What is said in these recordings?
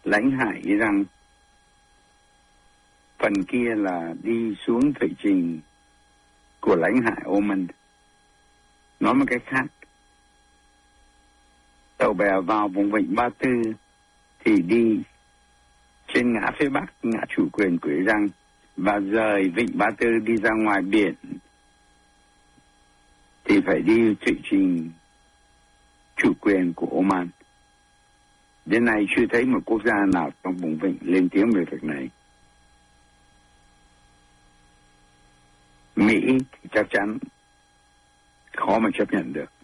lãnh hải Iran. Phần kia là đi xuống thủy trình của lãnh hải Oman. Nói một cách khác, tàu bè vào vùng vịnh Ba Tư thì đi trên ngã phía bắc, ngã chủ quyền của Iran, và rời vịnh Ba Tư đi ra ngoài biển thì phải đi thủy trình chủ quyền của Oman. Đến nay chưa thấy một quốc gia nào trong vùng vịnh lên tiếng về việc này. Mỹ thì chắc chắn khó mà chấp nhận được.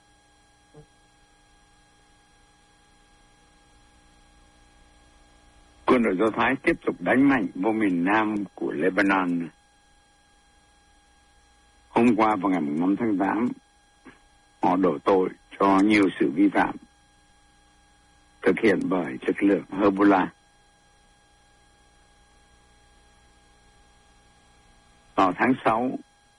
Quân đội Do Thái tiếp tục đánh mạnh vào miền nam của Lebanon. Hôm qua vào ngày 5 tháng 8, họ đổ tội cho nhiều sự vi phạm thực hiện bởi lực lượng Hezbollah. Vào tháng 6,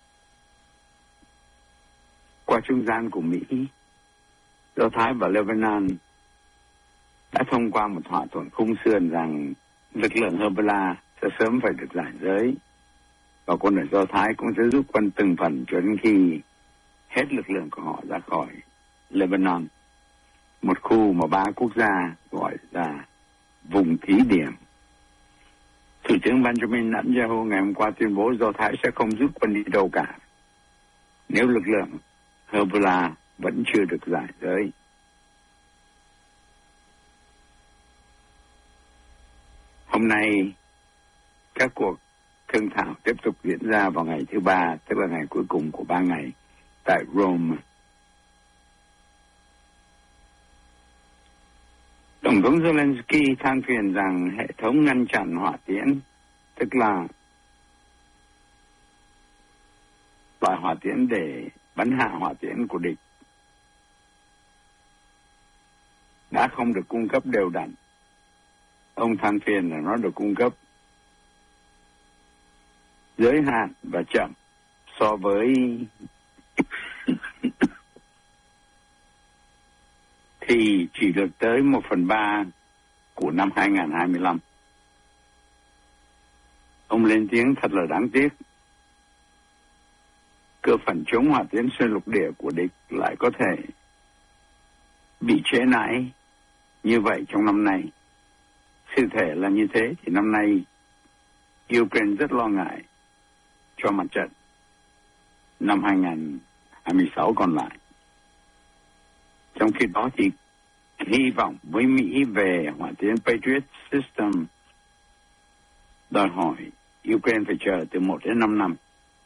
qua trung gian của Mỹ, Do Thái và Lebanon đã thông qua một thỏa thuận khung sườn rằng lực lượng Hezbollah sẽ sớm phải được giải giới, và quân đội Do Thái cũng sẽ rút quân từng phần cho đến khi hết lực lượng của họ ra khỏi Lebanon, một khu mà 3 quốc gia gọi là vùng thí điểm. Thủ tướng Benjamin Netanyahu ngày hôm qua tuyên bố Do Thái sẽ không rút quân đi đâu cả nếu lực lượng Hezbollah vẫn chưa được giải giới. Hôm nay, các cuộc thương thảo tiếp tục diễn ra vào ngày thứ Ba, tức là ngày cuối cùng của 3 ngày, tại Rome. Tổng thống Zelensky than phiền rằng hệ thống ngăn chặn hỏa tiễn, tức là loại hỏa tiễn để bắn hạ hỏa tiễn của địch, đã không được cung cấp đều đặn. Ông than phiền là nó được cung cấp giới hạn và chậm so với thì chỉ được tới 1/3 của năm 2025. Ông lên tiếng thật là đáng tiếc. Cơ phận chống hỏa tiễn xuyên lục địa của địch lại có thể bị trễ nải như vậy trong năm nay. Sự thể là như thế thì năm nay Ukraine rất lo ngại cho mặt trận năm 2026 còn lại. Trong khi đó thì hy vọng với Mỹ về hỏa tiễn Patriot System đòi hỏi Ukraine phải chờ từ 1 đến 5 năm.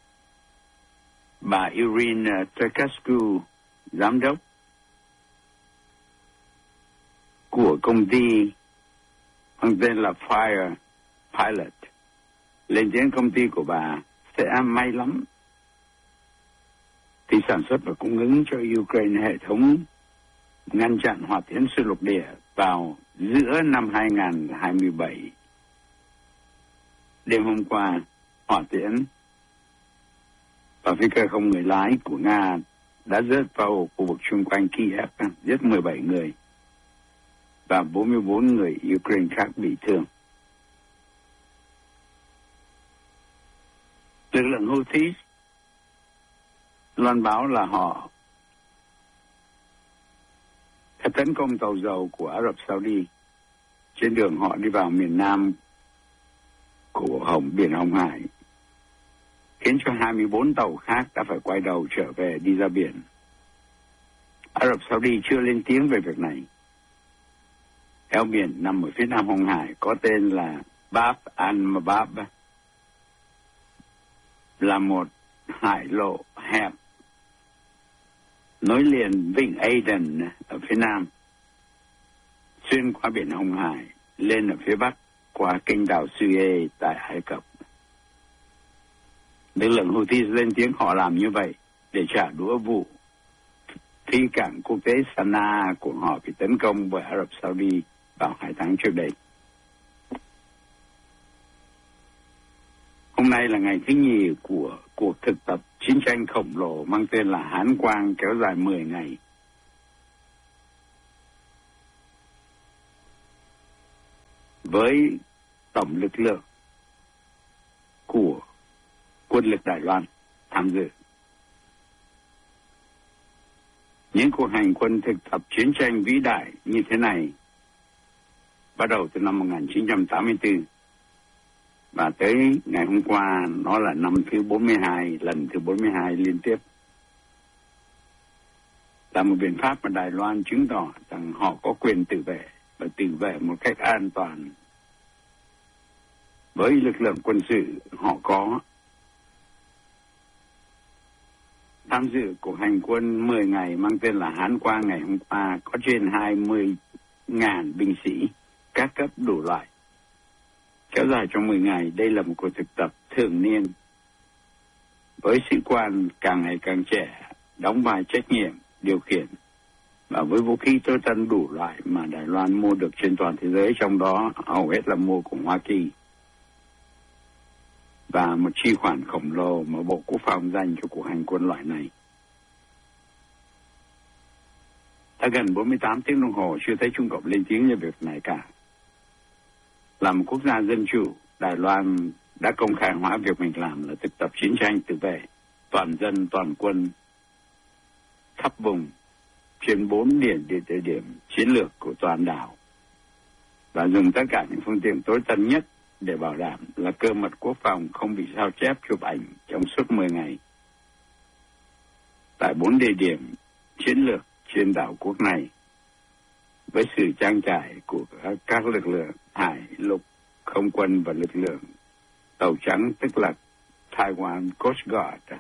Bà Irina Trekascu, giám đốc của công ty mang tên là Fire Pilot, lên tiếng công ty của bà sẽ may lắm thì sản xuất và cung ứng cho Ukraine hệ thống ngăn chặn hỏa tiễn xuyên lục địa vào giữa năm 2027. Đêm hôm qua, hỏa tiễn và phi cơ không người lái của Nga đã rớt vào khu vực xung quanh Kiev, giết 17 người và 44 người Ukraine khác bị thương. Lực lượng Houthi loan báo là họ đã tấn công tàu dầu của Ả Rập Saudi trên đường họ đi vào miền nam của biển Hồng Hải, khiến cho 24 tàu khác đã phải quay đầu trở về đi ra biển. Ả Rập Saudi chưa lên tiếng về việc này. Eo biển nằm ở phía nam Hồng Hải có tên là Bab al-Mandab, là một hải lộ hẹp nối liền vịnh Aden ở phía nam, xuyên qua biển Hồng Hải lên ở phía bắc qua kênh đảo Suez tại Ai Cập. Lực lượng Houthi lên tiếng họ làm như vậy để trả đũa vụ phi cảng quốc tế Sanaa của họ bị tấn công bởi Ả Rập Saudi vào 2 tháng trước đây. Hôm nay là ngày thứ nhì của cuộc thực tập chiến tranh khổng lồ mang tên là Hán Quang, kéo dài 10 ngày. với tổng lực lượng của quân lực Đài Loan tham dự. Những cuộc hành quân thực tập chiến tranh vĩ đại như thế này bắt đầu từ năm 1984 và tới ngày hôm qua nó là năm thứ 42, lần thứ 42 liên tiếp. Là một biện pháp mà Đài Loan chứng tỏ rằng họ có quyền tự vệ và tự vệ một cách an toàn với lực lượng quân sự họ có. Tham dự cuộc hành quân 10 ngày mang tên là Hán Quang ngày hôm qua có trên 20.000 binh sĩ các cấp đủ loại. Kéo dài trong 10 ngày, đây là một cuộc thực tập thường niên với sĩ quan càng ngày càng trẻ, đóng vai trách nhiệm, điều khiển và với vũ khí tối tân đủ loại mà Đài Loan mua được trên toàn thế giới, trong đó hầu hết là mua của Hoa Kỳ. Và một chi khoản khổng lồ mà Bộ Quốc phòng dành cho cuộc hành quân loại này. Đã gần 48 tiếng đồng hồ chưa thấy Trung Cộng lên tiếng về việc này cả. Là một quốc gia dân chủ, Đài Loan đã công khai hóa việc mình làm là thực tập chiến tranh tự vệ, toàn dân, toàn quân, khắp vùng, trên 4 địa điểm chiến lược của toàn đảo. Và dùng tất cả những phương tiện tối tân nhất để bảo đảm là cơ mật quốc phòng không bị sao chép chụp ảnh trong suốt 10 ngày. Tại 4 địa điểm chiến lược trên đảo quốc này, với sự trang trải của các lực lượng hải, lục, không quân và lực lượng tàu trắng, tức là Taiwan Coast Guard.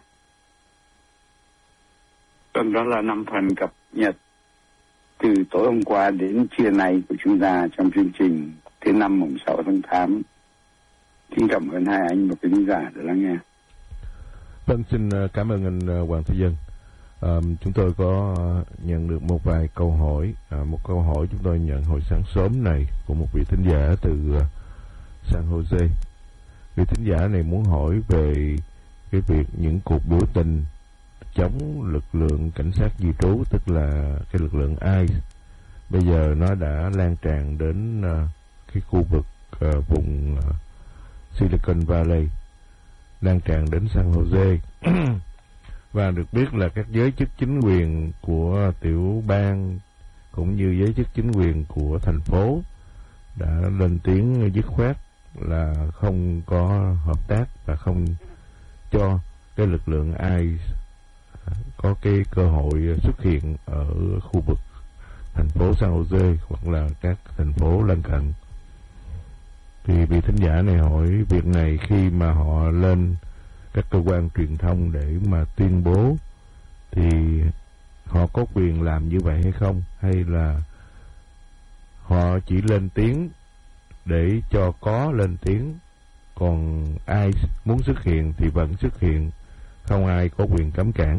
Vâng, đó là 5 phần cập nhật từ tối hôm qua đến trưa nay của chúng ta trong chương trình thứ 5 mùng 6 tháng 8. Xin cảm ơn hai anh và quý khán giả đã lắng nghe. Vâng, xin cảm ơn anh Hoàng Thế Dân. Chúng tôi có nhận được một vài câu hỏi. Một câu hỏi chúng tôi nhận hồi sáng sớm này của một vị thính giả từ San Jose. Vị thính giả này muốn hỏi về cái việc những cuộc biểu tình chống lực lượng cảnh sát di trú, tức là cái lực lượng ICE. Bây giờ nó đã lan tràn đến cái khu vực vùng Silicon Valley, lan tràn đến San Jose. Và được biết là các giới chức chính quyền của tiểu bang cũng như giới chức chính quyền của thành phố đã lên tiếng dứt khoát là không có hợp tác và không cho cái lực lượng ICE có cái cơ hội xuất hiện ở khu vực thành phố San Jose hoặc là các thành phố lân cận. Thì vị thính giả này hỏi việc này khi mà họ lên các cơ quan truyền thông để mà tuyên bố thì họ có quyền làm như vậy hay không, hay là họ chỉ lên tiếng để cho có lên tiếng, còn ai muốn xuất hiện thì vẫn xuất hiện, không ai có quyền cấm cản.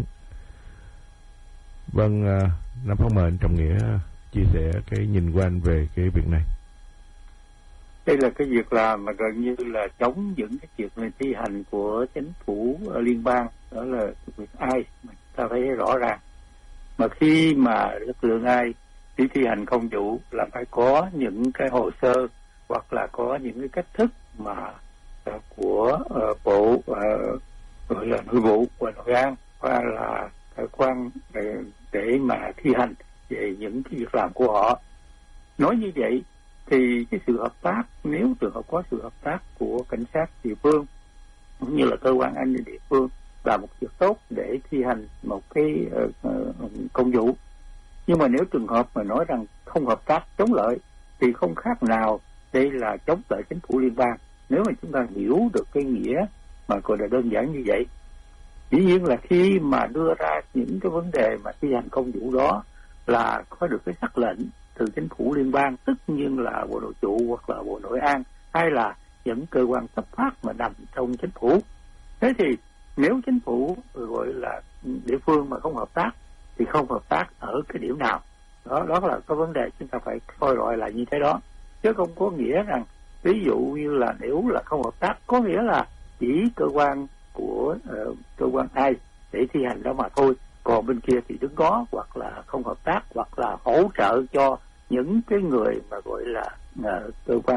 Vâng, Nam Phong mời anh Trọng Nghĩa chia sẻ cái nhìn của anh về cái việc này. Đây là cái việc làm mà gần như là chống những cái việc này thi hành của chính phủ liên bang, đó là việc ai mà ta thấy rõ ràng. Mà khi mà lực lượng ai đi thi hành công vụ là phải có những cái hồ sơ hoặc là có những cái cách thức mà của bộ gọi là nội vụ và nội an và là cơ quan để mà thi hành về những cái việc làm của họ. Nói như vậy thì cái sự hợp tác, nếu trường hợp có sự hợp tác của cảnh sát địa phương cũng như là cơ quan an ninh địa phương là một việc tốt để thi hành một cái công vụ. Nhưng mà nếu trường hợp mà nói rằng không hợp tác, chống lợi thì không khác nào đây là chống lại chính phủ liên bang. Nếu mà chúng ta hiểu được cái nghĩa mà gọi là đơn giản như vậy, dĩ nhiên là khi mà đưa ra những cái vấn đề mà thi hành công vụ đó là có được cái sắc lệnh từ chính phủ liên bang, tất nhiên là bộ nội vụ hoặc là bộ nội an hay là những cơ quan cấp phát mà nằm trong chính phủ. Thế thì nếu chính phủ gọi là địa phương mà không hợp tác thì không hợp tác ở cái điểm nào đó, đó là cái vấn đề chúng ta phải coi gọi là như thế đó, chứ không có nghĩa rằng ví dụ như là nếu là không hợp tác có nghĩa là chỉ cơ quan của cơ quan ai để thi hành đó mà thôi, còn bên kia thì đứng đó hoặc là không hợp tác hoặc là hỗ trợ cho những cái người mà gọi là cơ quan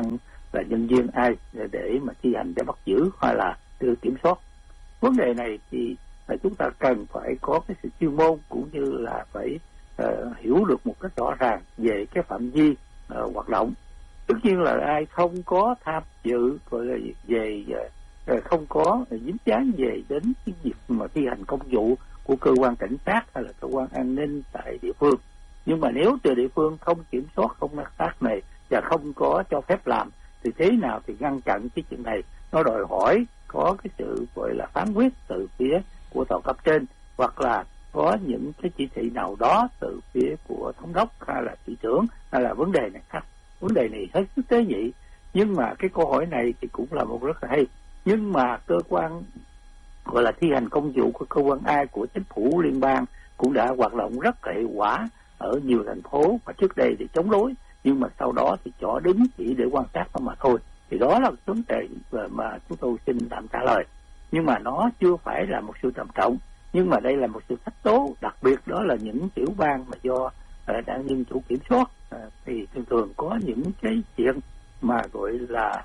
là nhân viên ai để mà thi hành để bắt giữ hay là đưa kiểm soát. Vấn đề này thì chúng ta cần phải có cái sự chuyên môn cũng như là phải hiểu được một cách rõ ràng về cái phạm vi hoạt động. Tất nhiên là ai không có tham dự gọi là về không có dính dáng về đến cái việc mà thi hành công vụ của cơ quan cảnh sát hay là cơ quan an ninh tại địa phương. Nhưng mà nếu từ địa phương không kiểm soát công tác này và không có cho phép làm thì thế nào thì ngăn chặn cái chuyện này, nó đòi hỏi có cái sự gọi là phán quyết từ phía của tòa cấp trên, hoặc là có những cái chỉ thị nào đó từ phía của thống đốc hay là thị trưởng, hay là vấn đề này khác. Vấn đề này hết sức tế nhị, nhưng mà cái câu hỏi này thì cũng là một rất là hay. Nhưng mà cơ quan gọi là thi hành công vụ của cơ quan ai của chính phủ liên bang cũng đã hoạt động rất là hiệu quả ở nhiều thành phố mà trước đây thì chống đối, nhưng mà sau đó thì chỏ đứng chỉ để quan sát mà thôi. Thì đó là vấn đề mà chúng tôi xin tạm trả lời. Nhưng mà nó chưa phải là một sự trầm trọng, nhưng mà đây là một sự thách tố, đặc biệt đó là những tiểu bang mà do đảng Dân Chủ kiểm soát thì thường có những cái chuyện mà gọi là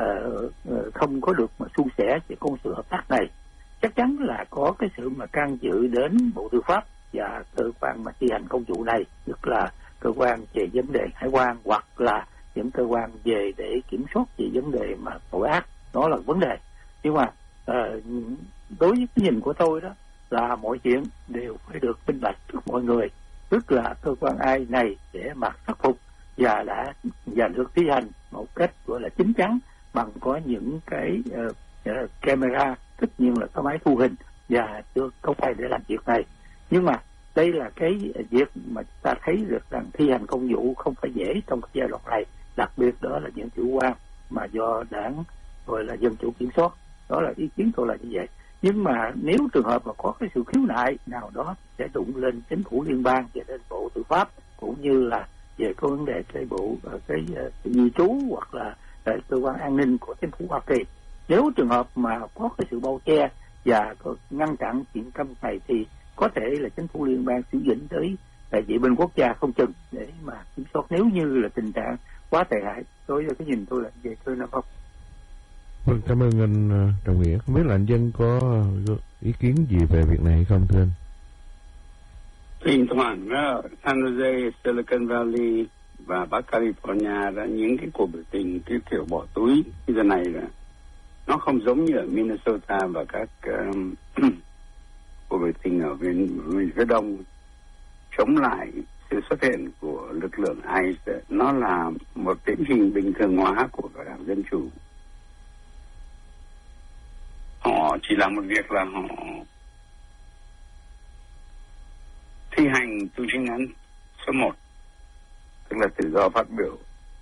không có được mà suôn sẻ về con sự hợp tác này. Chắc chắn là có cái sự mà can dự đến Bộ Tư pháp và cơ quan mà thi hành công vụ này, tức là cơ quan về vấn đề hải quan hoặc là những cơ quan về để kiểm soát về vấn đề mà tội ác, đó là vấn đề. Nhưng mà đối với cái nhìn của tôi đó là mọi chuyện đều phải được minh bạch trước mọi người, tức là cơ quan ai này sẽ mặc khắc phục và được thi hành một cách gọi là chính chắn bằng có những cái camera, tất nhiên là có máy thu hình và được công khai để làm việc này. Nhưng mà đây là cái việc mà ta thấy được rằng thi hành công vụ không phải dễ trong cái giai đoạn này, đặc biệt đó là những chủ quan mà do đảng gọi là Dân Chủ kiểm soát. Đó là ý kiến tôi là như vậy. Nhưng mà nếu trường hợp mà có cái sự khiếu nại nào đó sẽ đụng lên chính phủ liên bang và lên Bộ Tư pháp, cũng như là về cái vấn đề cái bộ cái di trú hoặc là cơ quan an ninh của chính phủ Hoa Kỳ. Nếu trường hợp mà có cái sự bao che và ngăn chặn chuyện cấm này thì có thể là chính phủ liên bang sử dụng tới vệ binh quốc gia không chừng để mà kiểm soát, nếu như là tình trạng quá tệ hại. Đối với cái nhìn tôi là về tôi là không. Vâng, cảm ơn anh Trọng Nghĩa. Không biết là anh Dân có ý kiến gì về việc này hay không thưa anh? Thỉnh thoảng San Jose, Silicon Valley và Bắc California đã những cái cuộc biểu tình cái kiểu bỏ túi bây giờ này là nó không giống như ở Minnesota và các cuộc biểu tình ở phía đông chống lại sự xuất hiện của lực lượng ICE. Nó là một tiến trình bình thường hóa của đảng Dân Chủ. Họ chỉ làm một việc là họ thi hành tù chính án số 1, tức là tự do phát biểu,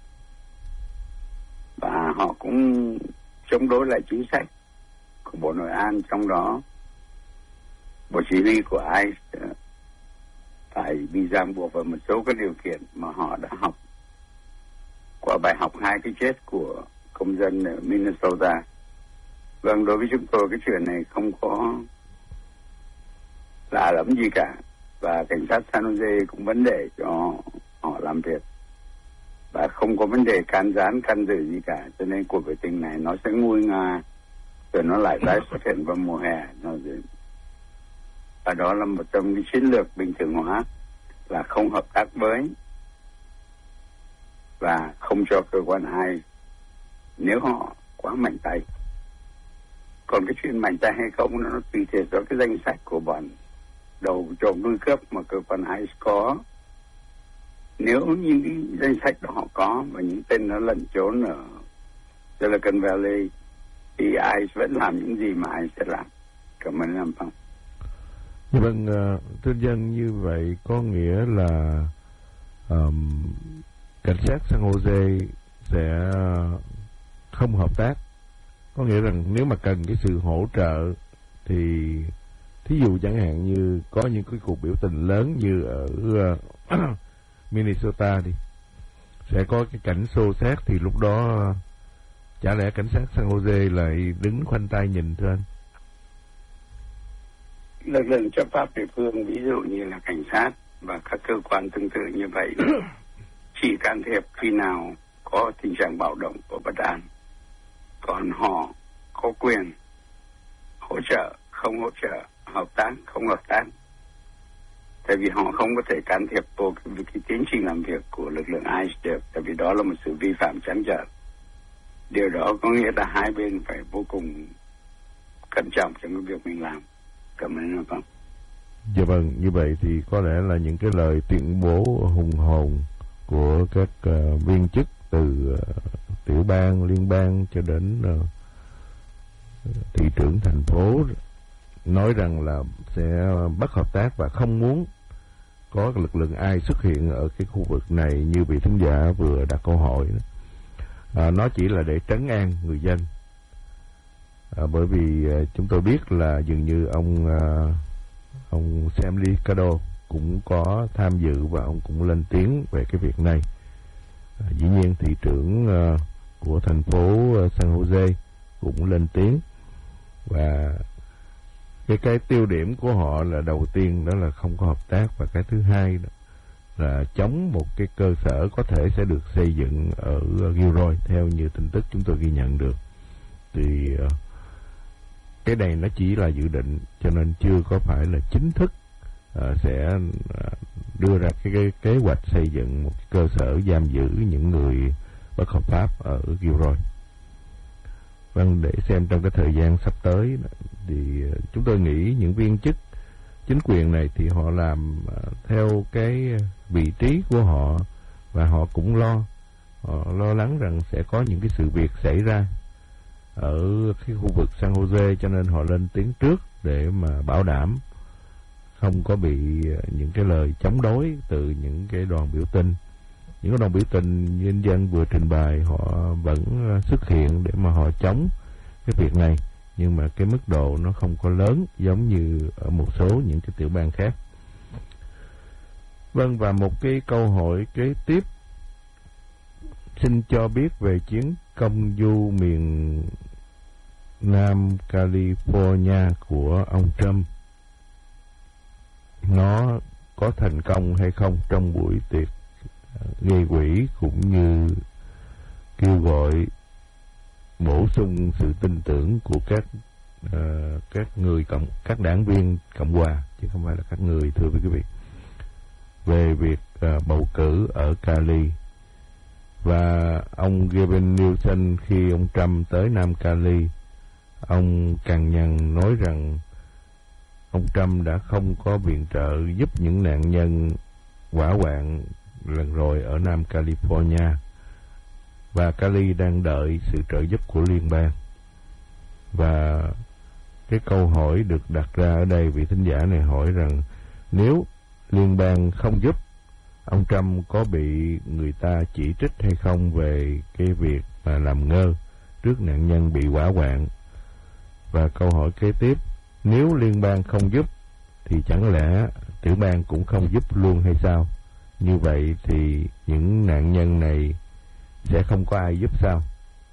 và họ cũng chống đối lại chính sách của Bộ Nội an, trong đó Bộ Chỉ huy của ICE phải bị ràng buộc vào một số các điều kiện mà họ đã học qua bài học 2 cái chết của công dân ở Minnesota. Vâng, đối với chúng tôi cái chuyện này không có lạ lắm gì cả, và cảnh sát San Jose cũng vẫn để cho họ làm việc và không có vấn đề can gián can dự gì cả, cho nên cuộc biểu tình này nó sẽ nguôi nga rồi nó lại tái xuất hiện vào mùa hè. Và đó là một trong những chiến lược bình thường hóa, là không hợp tác với và không cho cơ quan ai nếu họ quá mạnh tay. Còn cái chuyện mạnh tay hay không nó tùy thuộc vào cái danh sách của bọn đầu trộm đuôi cướp mà cơ quan ICE có. Nếu những cái danh sách đó họ có và những tên nó lẩn trốn ở Silicon Valley thì ICE vẫn làm những gì mà ICE sẽ làm. Cảm ơn anh Phong. Vâng, thưa Dân, như vậy có nghĩa là cảnh sát San Jose sẽ không hợp tác. Có nghĩa rằng nếu mà cần cái sự hỗ trợ thì thí dụ chẳng hạn như có những cái cuộc biểu tình lớn như ở Minnesota đi, sẽ có cái cảnh xô xát, thì lúc đó chả lẽ cảnh sát San Jose lại đứng khoanh tay nhìn thưa anh? Lực lượng chấp pháp địa phương, ví dụ như là cảnh sát và các cơ quan tương tự như vậy, chỉ can thiệp khi nào có tình trạng bạo động và bất án. Còn họ có quyền hỗ trợ, không hỗ trợ, hợp tác, không hợp tác. Tại vì họ không có thể can thiệp vào cái tiến trình làm việc của lực lượng ICE được, tại vì đó là một sự vi phạm trắng trợn. Điều đó có nghĩa là hai bên phải vô cùng cẩn trọng trong cái việc mình làm. Cảm ơn anh Phong. Dạ vâng, như vậy thì có lẽ là những cái lời tuyên bố hùng hồn của các viên chức từ tiểu bang, liên bang cho đến thị trưởng thành phố nói rằng là sẽ bất hợp tác và không muốn có lực lượng ai xuất hiện ở cái khu vực này như vị thính giả vừa đặt câu hỏi đó. Nó chỉ là để trấn an người dân. Bởi vì chúng tôi biết là dường như ông Sam Liccardo cũng có tham dự và ông cũng lên tiếng về cái việc này. Dĩ nhiên thị trưởng của thành phố San Jose cũng lên tiếng, và cái tiêu điểm của họ là đầu tiên đó là không có hợp tác, và cái thứ hai đó là chống một cái cơ sở có thể sẽ được xây dựng ở Gilroy theo như tin tức chúng tôi ghi nhận được. Thì cái này nó chỉ là dự định, cho nên chưa có phải là chính thức sẽ đưa ra cái kế hoạch xây dựng một cơ sở giam giữ những người bất hợp pháp ở Gilroy. Vâng, để xem trong cái thời gian sắp tới thì chúng tôi nghĩ những viên chức chính quyền này thì họ làm theo cái vị trí của họ, và họ cũng lo lắng rằng sẽ có những cái sự việc xảy ra ở cái khu vực San Jose, cho nên họ lên tiếng trước để mà bảo đảm không có bị những cái lời chống đối từ những cái đoàn biểu tình. Những cái đoàn biểu tình nhân dân vừa trình bày họ vẫn xuất hiện để mà họ chống cái việc này, nhưng mà cái mức độ nó không có lớn giống như ở một số những cái tiểu bang khác. Vâng, và một cái câu hỏi kế tiếp, xin cho biết về chuyến công du miền Nam California của ông Trump. Nó có thành công hay không trong buổi tiệc gây quỹ, cũng như kêu gọi bổ sung sự tin tưởng của các đảng viên Cộng hòa, chứ không phải là các người, thưa quý vị, về việc bầu cử ở Cali. Và ông Gavin Newsom khi ông Trump tới Nam Cali, ông cằn nhằn nói rằng ông Trump đã không có viện trợ giúp những nạn nhân hỏa hoạn lần rồi ở Nam California, và Cali đang đợi sự trợ giúp của liên bang. Và cái câu hỏi được đặt ra ở đây, vị thính giả này hỏi rằng nếu liên bang không giúp, ông Trump có bị người ta chỉ trích hay không về cái việc mà làm ngơ trước nạn nhân bị hỏa hoạn. Và câu hỏi kế tiếp, nếu liên bang không giúp thì chẳng lẽ tiểu bang cũng không giúp luôn hay sao? Như vậy thì những nạn nhân này sẽ không có ai giúp sao?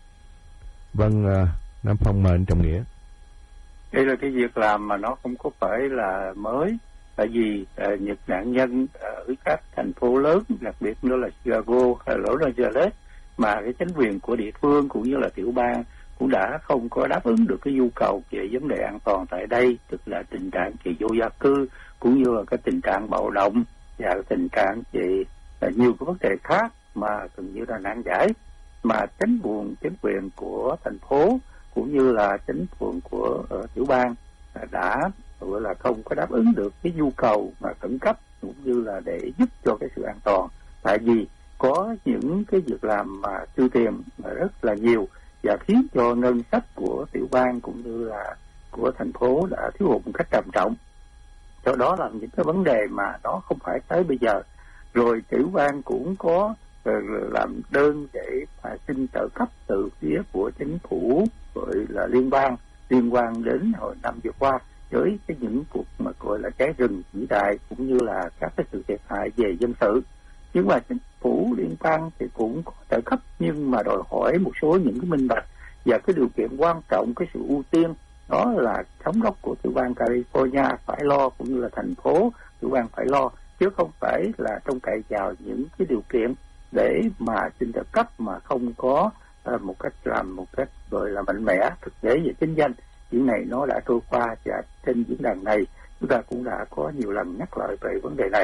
Vâng, Nam Phong mời anh Trọng Nghĩa. Đây là cái việc làm mà nó không có phải là mới, tại vì những nạn nhân ở các thành phố lớn, đặc biệt đó là Chicago hay Los Angeles, mà cái chính quyền của địa phương cũng như là tiểu bang cũng đã không có đáp ứng được cái nhu cầu về vấn đề an toàn tại đây, tức là tình trạng về vô gia cư, cũng như là cái tình trạng bạo động và tình trạng về nhiều cái vấn đề khác mà gần như là nan giải, mà chính quyền của thành phố cũng như là chính quyền của tiểu bang đã gọi là không có đáp ứng được cái nhu cầu mà khẩn cấp, cũng như là để giúp cho cái sự an toàn. Tại vì có những cái việc làm mà tiêu tiền mà rất là nhiều, và khiến cho ngân sách của tiểu bang cũng như là của thành phố đã thiếu hụt một cách trầm trọng. Do đó là những cái vấn đề mà nó không phải tới bây giờ. Rồi tiểu bang cũng có làm đơn để mà xin trợ cấp từ phía của chính phủ gọi là liên bang liên quan đến hồi năm vừa qua với cái những cuộc mà gọi là cháy rừng vĩ đại, cũng như là các cái sự thiệt hại về dân sự. Nhưng mà chính phủ liên bang thì cũng có trợ cấp, nhưng mà đòi hỏi một số những cái minh bạch, và cái điều kiện quan trọng, cái sự ưu tiên đó là thống đốc của tiểu bang California phải lo, cũng như là thành phố tiểu bang phải lo, chứ không phải là trông cậy vào những cái điều kiện để mà xin trợ cấp mà không có một cách gọi là mạnh mẽ, thực tế và chính danh. Chuyện này nó đã trôi qua và trên diễn đàn này chúng ta cũng đã có nhiều lần nhắc lại về vấn đề này.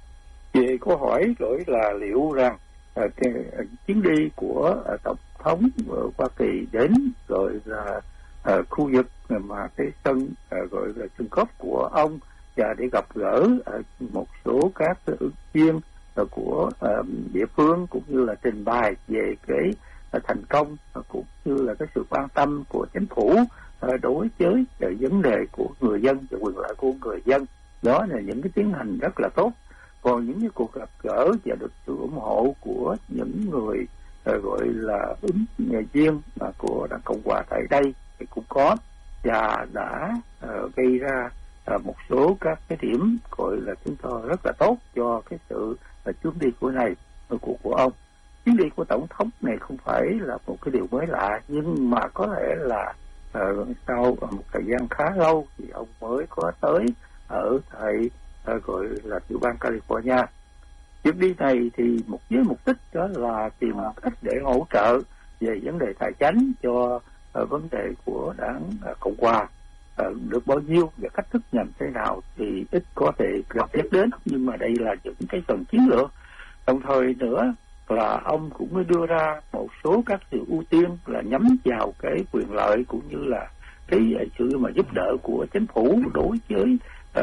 Về câu hỏi rồi là liệu rằng chuyến đi của tổng thống Hoa Kỳ đến rồi là khu vực mà cái sân gọi là sân cốc của ông và để gặp gỡ một số các ứng viên của địa phương cũng như là trình bày về cái thành công cũng như là cái sự quan tâm của chính phủ đối với vấn đề của người dân và quyền lợi của người dân. Đó là những cái tiến hành rất là tốt. Còn những cái cuộc gặp gỡ và được sự ủng hộ của những người gọi là ứng viên của Đảng Cộng Hòa tại đây thì cũng có, và đã gây ra một số các cái điểm gọi là chúng tôi rất là tốt cho cái sự chuyến đi của ông. Chuyến đi của tổng thống này không phải là một cái điều mới lạ, nhưng mà có lẽ là sau một thời gian khá lâu thì ông mới có tới ở tại gọi là tiểu bang California. Chuyến đi này thì với mục đích đó là tìm cách để hỗ trợ về vấn đề tài chính cho vấn đề của Đảng Cộng Hòa. Được bao nhiêu và cách thức nhằm thế nào thì ít có thể gặp nhắc đến, nhưng mà đây là những cái phần chiến lược. Đồng thời nữa là ông cũng mới đưa ra một số các sự ưu tiên là nhắm vào cái quyền lợi cũng như là cái sự mà giúp đỡ của chính phủ đối với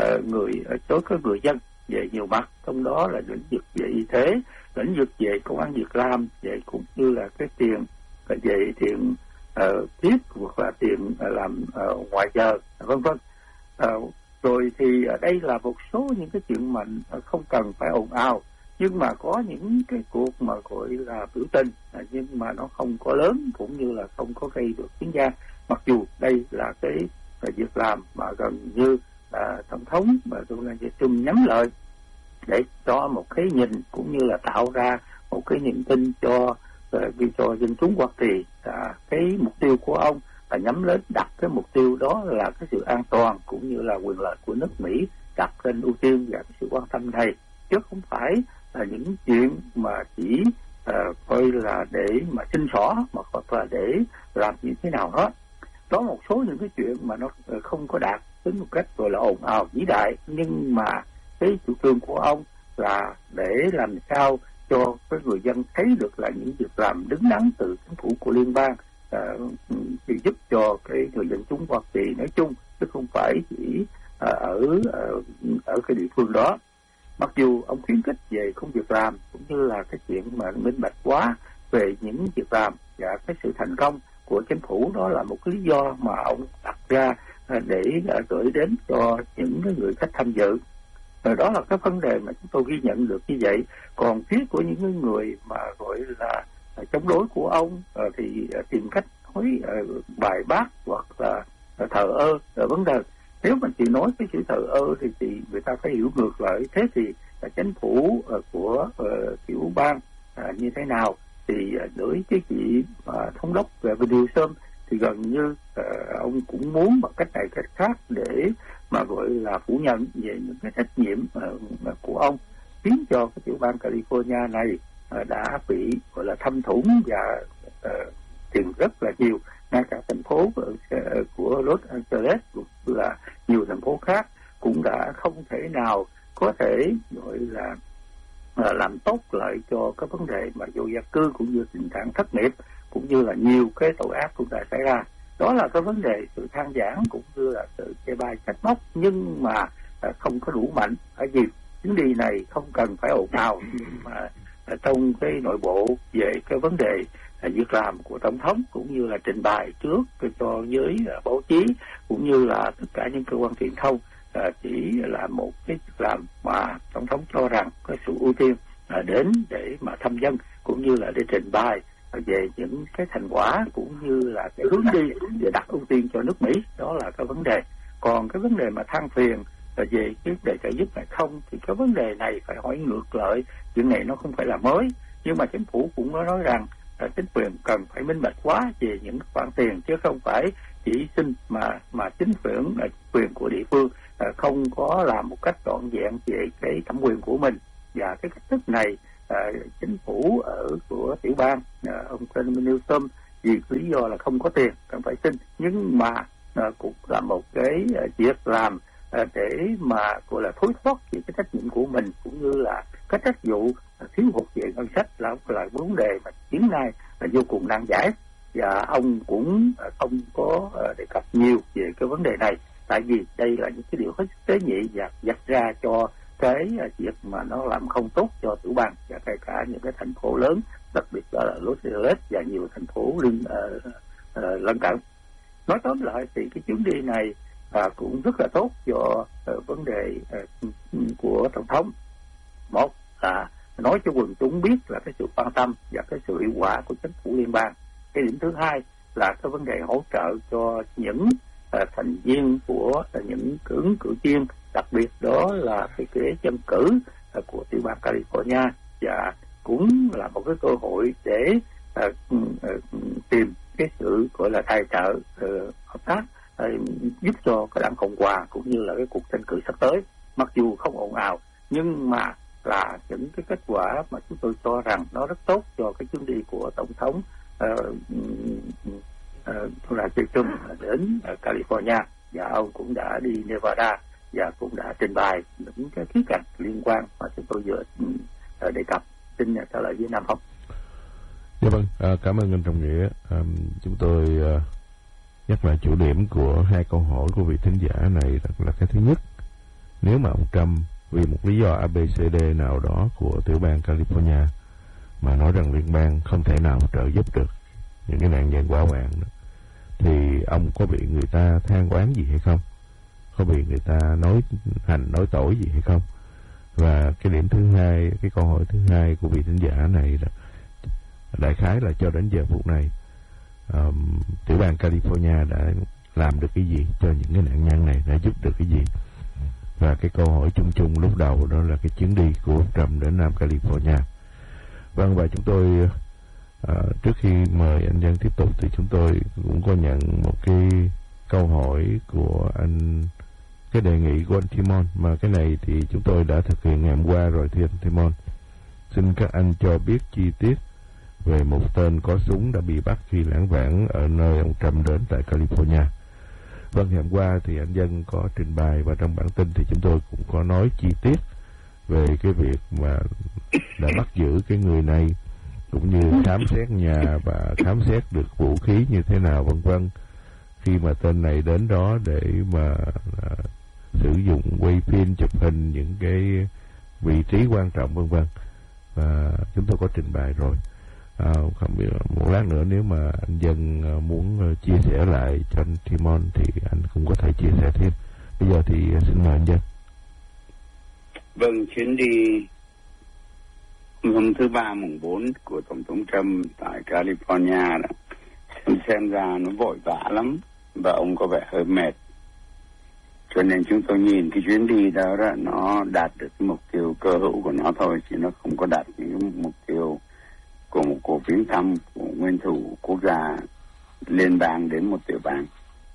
đối với người dân về nhiều mặt, trong đó là lĩnh vực về y tế, lĩnh vực về công ăn việc làm, về cũng như là cái tiền về tiền tiếp hoặc là tiền làm ngoại giờ, vân vân. Rồi thì ở đây là một số những cái chuyện mà không cần phải ồn ào, nhưng mà có những cái cuộc mà gọi là biểu tình nhưng mà nó không có lớn cũng như là không có gây được tiếng vang, mặc dù đây là cái việc làm mà gần như tổng thống mà Donald Trump nhắm lợi để cho một cái nhìn cũng như là tạo ra một cái niềm tin cho dân chúng Hoa Kỳ. Cái mục tiêu của ông là nhắm đến đặt cái mục tiêu đó là cái sự an toàn cũng như là quyền lợi của nước Mỹ đặt lên ưu tiên và cái sự quan tâm này, chứ không phải là những chuyện mà chỉ coi là để mà xin xỏ mà hoặc là để làm như thế nào đó. Có một số những cái chuyện mà nó không có đạt đến một cách gọi là ồn ào vĩ đại, nhưng mà cái chủ trương của ông là để làm sao cho cái người dân thấy được là những việc làm đứng đắn từ chính phủ của liên bang thì giúp cho cái người dân chúng Hoa Kỳ nói chung, chứ không phải chỉ ở cái địa phương đó. Mặc dù ông khuyến khích về công việc làm cũng như là cái chuyện mà minh bạch quá về những việc làm và cái sự thành công của chính phủ, đó là một cái lý do mà ông đặt ra để gửi đến cho những người khách tham dự. Đó là cái vấn đề mà chúng tôi ghi nhận được như vậy. Còn phía của những người mà gọi là chống đối của ông thì tìm cách nói bài bác hoặc là thờ ơ vấn đề. Nếu mình chỉ nói cái chữ thờ ơ thì người ta phải hiểu ngược lại. Thế thì chính phủ của tiểu bang như thế nào thì đối với chị thống đốc Wilson thì gần như ông cũng muốn bằng cách này cách khác để mà gọi là phủ nhận về những cái trách nhiệm của ông, khiến cho cái tiểu bang California này đã bị gọi là thâm thủng và tiền rất là nhiều. Ngay cả thành phố của Los Angeles cũng là nhiều thành phố khác cũng đã không thể nào có thể gọi là làm tốt lợi cho cái vấn đề mà vô gia cư cũng như tình trạng thất nghiệp cũng như là nhiều cái tội ác cũng đã xảy ra. Đó là cái vấn đề sự than vãn cũng như là sự chê bai trách móc, nhưng mà không có đủ mạnh. Bởi vì chuyến đi này không cần phải ồn ào, nhưng mà trong cái nội bộ về cái vấn đề việc làm của tổng thống cũng như là trình bày trước cho giới báo chí cũng như là tất cả những cơ quan truyền thông chỉ là một cái việc làm mà tổng thống cho rằng có sự ưu tiên đến để mà thăm dân cũng như là để trình bày về những cái thành quả cũng như là cái hướng đi để đặt ưu tiên cho nước Mỹ. Đó là cái vấn đề. Còn cái vấn đề mà than phiền về cái đề trợ giúp này không, thì cái vấn đề này phải hỏi ngược lại. Chuyện này nó không phải là mới, nhưng mà chính phủ cũng có nói rằng chính quyền cần phải minh bạch quá về những khoản tiền, chứ không phải chỉ xin mà chính quyền của địa phương không có làm một cách trọn vẹn về cái thẩm quyền của mình. Và cái cách thức này chính phủ của tiểu bang ông Donald Trump vì lý do là không có tiền cần phải xin, nhưng mà cũng là một cái việc làm để mà gọi là thối thoát về cái trách nhiệm của mình, cũng như là cái trách vụ thiếu hụt về ngân sách là vấn đề mà hiện nay là vô cùng nan giải, và ông cũng không có đề cập nhiều về cái vấn đề này, tại vì đây là những cái điều hết sức tế nhị và vạch ra cho cái việc mà nó làm không tốt cho tiểu bang và kể cả những cái thành phố lớn, đặc biệt đó là Los Angeles và nhiều thành phố lân cận. Nói tóm lại thì cái chuyến đi này cũng rất là tốt cho vấn đề của tổng thống. Một là nói cho quần chúng biết là cái sự quan tâm và cái sự hiệu quả của chính phủ liên bang. Cái điểm thứ hai là cái vấn đề hỗ trợ cho những thành viên của những cử viên, đặc biệt đó là cái ghế dân cử của tiểu bang California, và cũng là một cái cơ hội để tìm cái sự gọi là tài trợ hợp tác giúp cho cái đảng Cộng hòa cũng như là cái cuộc tranh cử sắp tới. Mặc dù không ồn ào nhưng mà là những cái kết quả mà chúng tôi cho rằng nó rất tốt cho cái chuyến đi của tổng thống là Trump đến California, và ông cũng đã đi Nevada và cũng đã trình bày những cái khía cạnh liên quan mà chúng tôi vừa đề cập. Xin trả lời với Nam Phong. Dạ vâng, cảm ơn anh Trọng Nghĩa. Chúng tôi nhắc lại chủ điểm của hai câu hỏi của vị thính giả này là cái thứ nhất, nếu mà ông Trump vì một lý do ABCD nào đó của tiểu bang California mà nói rằng liên bang không thể nào trợ giúp được những cái nạn nhân hỏa hoạn đó, thì ông có bị người ta than oán gì hay không? Có bị người ta nói tội gì hay không? Và cái điểm thứ hai, cái câu hỏi thứ hai của vị thính giả này là đại khái là cho đến giờ phút này tiểu bang California đã làm được cái gì cho những cái nạn nhân này, đã giúp được cái gì? Và cái câu hỏi chung chung lúc đầu đó là cái chuyến đi của Trump đến Nam California. Vâng, và chúng tôi trước khi mời anh Dân tiếp tục thì chúng tôi cũng có nhận một cái câu hỏi của anh, cái đề nghị của anh Timon, mà cái này thì chúng tôi đã thực hiện ngày hôm qua rồi thưa anh Timon. Xin các anh cho biết chi tiết về một tên có súng đã bị bắt khi lãng vãng ở nơi ông Trump đến tại California. Vâng, ngày hôm qua thì anh Dân có trình bày, và trong bản tin thì chúng tôi cũng có nói chi tiết về cái việc mà đã bắt giữ cái người này, cũng như khám xét nhà và khám xét được vũ khí như thế nào vân vân, khi mà tên này đến đó để mà sử dụng quay phim, chụp hình những cái vị trí quan trọng vân vân, và chúng tôi có trình bày rồi. Không biết một lát nữa nếu mà anh Dân muốn chia sẻ lại cho anh Timon thì anh cũng có thể chia sẻ thêm. Bây giờ thì xin mời anh Dân. Vâng, chuyến đi hôm thứ Ba mùng 4 của Tổng thống Trump tại California đó, xem ra nó vội vã lắm và ông có vẻ hơi mệt. Cho nên chúng tôi nhìn cái chuyến đi đó nó đạt được cái mục tiêu cơ hữu của nó thôi, chứ nó không có đạt những mục tiêu của một cuộc viếng thăm của nguyên thủ quốc gia liên bang đến một tiểu bang.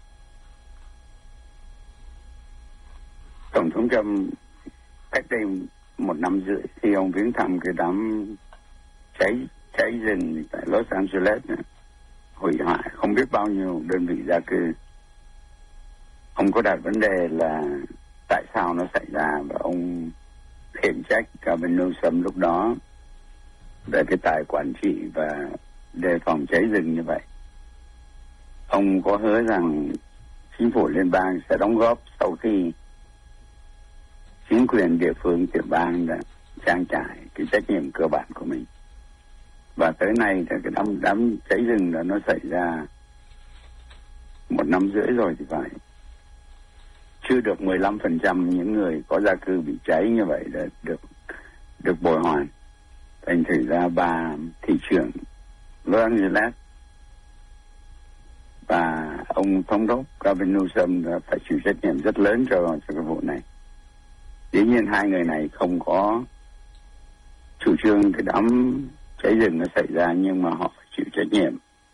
Tổng thống Trump cách đây 1 năm rưỡi khi ông viếng thăm cái đám cháy rừng tại Los Angeles này, hủy hoại không biết bao nhiêu đơn vị gia cư. Ông có đặt vấn đề là tại sao nó xảy ra, và ông khiển trách Gavin Newsom lúc đó về cái tài quản trị và đề phòng cháy rừng như vậy. Ông có hứa rằng chính phủ liên bang sẽ đóng góp sau khi chính quyền địa phương tiểu bang đã trang trải cái trách nhiệm cơ bản của mình. Và tới nay thì cái đám cháy rừng đó nó xảy ra 1 năm rưỡi rồi thì phải. Chưa được 15% những người có gia cư bị cháy như vậy đã được bồi hoàn. Thành thử ra bà thị trưởng Los Angeles và ông thống đốc Gavin Newsom phải chịu trách nhiệm rất lớn cho cái vụ này. Dĩ nhiên hai người này không có chủ trương cái đám cháy rừng nó xảy ra, nhưng mà họ phải chịu trách nhiệm.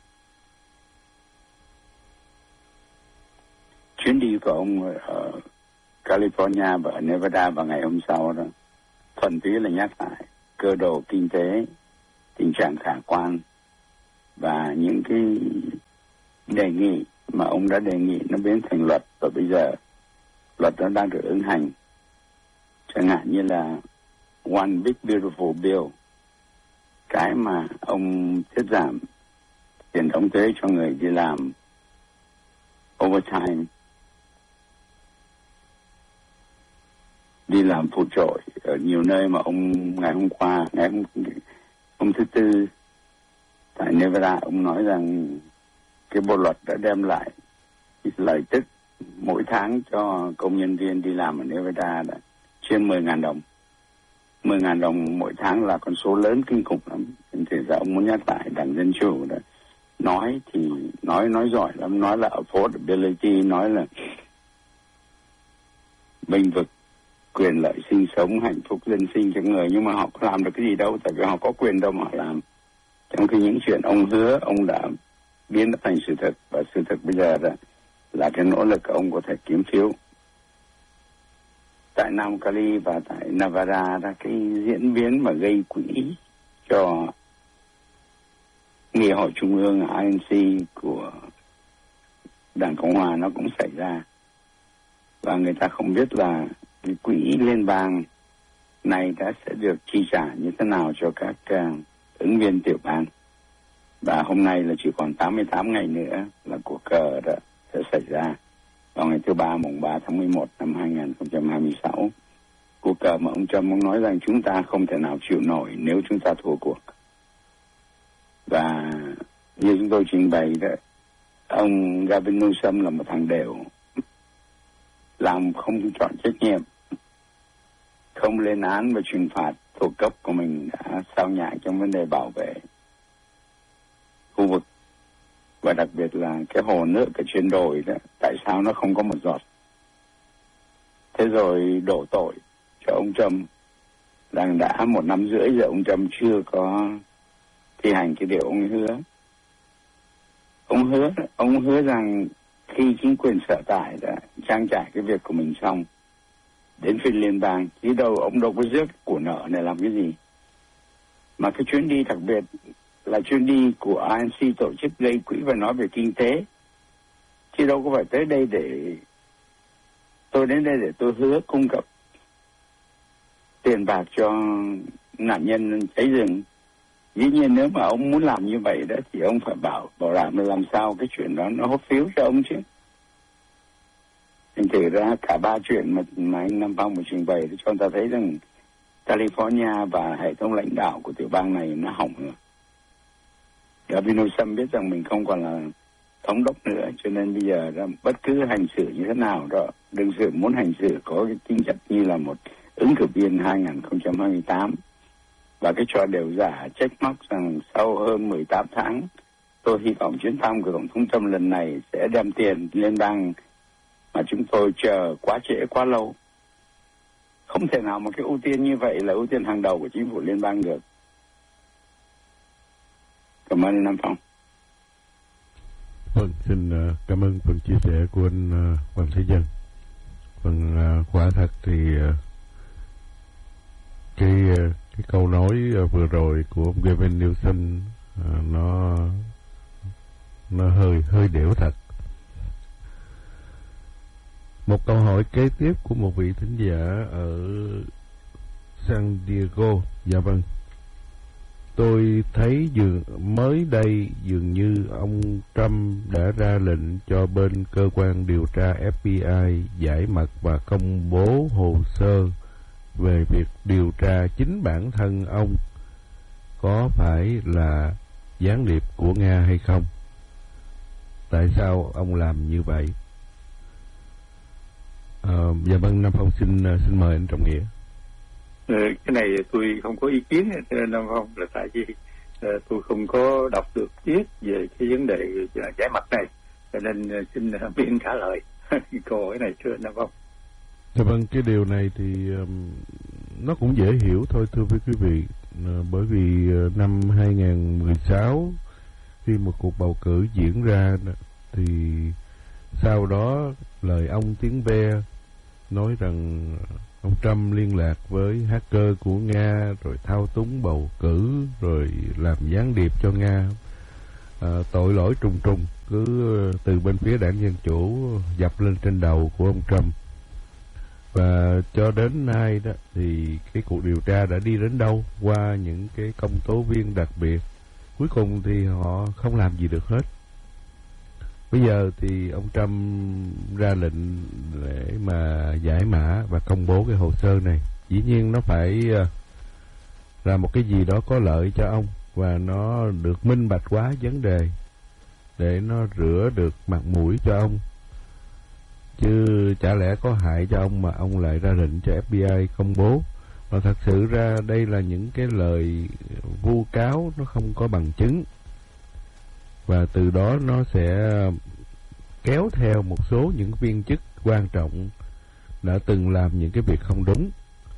Chuyến đi của ông ở California và ở Nevada vào ngày hôm sau đó, thuần túy là nhắc lại cơ đồ kinh tế, tình trạng khả quan, và những cái đề nghị mà ông đã đề nghị nó biến thành luật, và bây giờ luật nó đang được ứng hành. Chẳng hạn như là One Big Beautiful Bill, cái mà ông tiết giảm tiền đóng thuế cho người đi làm overtime, đi làm phụ trội ở nhiều nơi mà ông ngày hôm thứ Tư tại Nevada, ông nói rằng cái bộ luật đã đem lại lợi tức mỗi tháng cho công nhân viên đi làm ở Nevada là trên 10.000 đồng. 10.000 đồng mỗi tháng là con số lớn kinh khủng lắm. Thì ra ông muốn nhắc lại Đảng Dân Chủ đó. Nói thì nói giỏi lắm, nói là affordability, nói là bênh vực quyền lợi sinh sống, hạnh phúc dân sinh cho người, nhưng mà họ có làm được cái gì đâu, tại vì họ có quyền đâu mà họ làm. Trong khi những chuyện ông hứa, ông đã biến nó thành sự thật, và sự thật bây giờ là cái nỗ lực của ông có thể kiếm phiếu. Tại Nam Cali và tại Nevada, cái diễn biến mà gây quỹ cho Nghị hội Trung ương INC của Đảng Cộng Hòa nó cũng xảy ra. Và người ta không biết là cái quỹ liên bang này sẽ được chi trả như thế nào cho các ứng viên tiểu bang. Và hôm nay là chỉ còn 88 ngày nữa là cuộc cờ đã sẽ xảy ra vào ngày thứ Ba, mùng 3 tháng 11 năm 2026. Cuộc cờ mà ông Trump nói rằng chúng ta không thể nào chịu nổi nếu chúng ta thua cuộc. Và như chúng tôi trình bày đó, ông Gavin Newsom là một thằng đều, làm không chọn trách nhiệm, không lên án và trừng phạt thuộc cấp của mình, đã sao nhãng trong vấn đề bảo vệ khu vực, và đặc biệt là cái hồ nước ở trên đồi đó, tại sao nó không có một giọt. Thế rồi đổ tội cho ông Trump rằng đã 1 năm rưỡi giờ ông Trump chưa có thi hành cái điều ông hứa. Ông hứa rằng khi chính quyền sở tại đã trang trải cái việc của mình xong, đến phiên liên bang, chứ ông đâu có rước của nợ này làm cái gì. Mà cái chuyến đi đặc biệt là chuyến đi của INC tổ chức gây quỹ và nói về kinh tế, chứ đâu có phải tới đây để tôi đến đây để tôi hứa cung cấp tiền bạc cho nạn nhân cháy rừng. Dĩ nhiên nếu mà ông muốn làm như vậy đó thì ông phải bảo đảm là làm sao cái chuyện đó nó hốt phiếu cho ông chứ. Thành thử ra cả ba chuyện mà anh Nam Phong vừa trình bày cho ta thấy rằng California và hệ thống lãnh đạo của tiểu bang này nó hỏng rồi. Gavin Newsom biết rằng mình không còn là thống đốc nữa, cho nên bây giờ bất cứ hành xử như thế nào đó, đừng sự muốn hành xử có cái tính chất như là một ứng cử viên 2028. Và cái trò đều giả trách móc rằng sau hơn 18 tháng, tôi hy vọng chuyến thăm của Tổng thống Trump lần này sẽ đem tiền liên bang mà chúng tôi chờ quá trễ quá lâu. Không thể nào mà cái ưu tiên như vậy là ưu tiên hàng đầu của chính phủ liên bang được. Cảm ơn Nam Phong. Vâng, xin cảm ơn phần chia sẻ của anh Hoàng Thế Dân. Vâng, quả thật thì cái câu nói vừa rồi của ông Gavin Newsom nó hơi đểu thật. Một câu hỏi kế tiếp của một vị thính giả ở San Diego. Dạ vâng. Tôi thấy mới đây dường như ông Trump đã ra lệnh cho bên cơ quan điều tra FBI giải mật và công bố hồ sơ về việc điều tra chính bản thân ông có phải là gián điệp của Nga hay không. Tại sao ông làm như vậy? Dạ vâng, Nam Phong xin mời anh Trọng Nghĩa. Cái này tôi không có ý kiến Nam Phong, là tại vì tôi không có đọc được viết về cái vấn đề giải mật này, cho nên xin biện trả lời câu hỏi này thưa Nam Phong. Dạ vâng, cái điều này thì nó cũng dễ hiểu thôi thưa quý vị, bởi vì năm 2016 khi một cuộc bầu cử diễn ra thì sau đó lời ông tiếng ve nói rằng ông Trump liên lạc với hacker của Nga rồi thao túng bầu cử rồi làm gián điệp cho Nga. tội lỗi trùng trùng cứ từ bên phía đảng Dân Chủ dập lên trên đầu của ông Trump. Và cho đến nay đó thì cái cuộc điều tra đã đi đến đâu qua những cái công tố viên đặc biệt. Cuối cùng thì họ không làm gì được hết. Bây giờ thì ông Trump ra lệnh để mà giải mã và công bố cái hồ sơ này. Dĩ nhiên nó phải là một cái gì đó có lợi cho ông và nó được minh bạch hóa vấn đề để nó rửa được mặt mũi cho ông. Chứ chả lẽ có hại cho ông mà ông lại ra lệnh cho FBI công bố. Mà thật sự ra đây là những cái lời vu cáo nó không có bằng chứng. Và từ đó nó sẽ kéo theo một số những viên chức quan trọng đã từng làm những cái việc không đúng.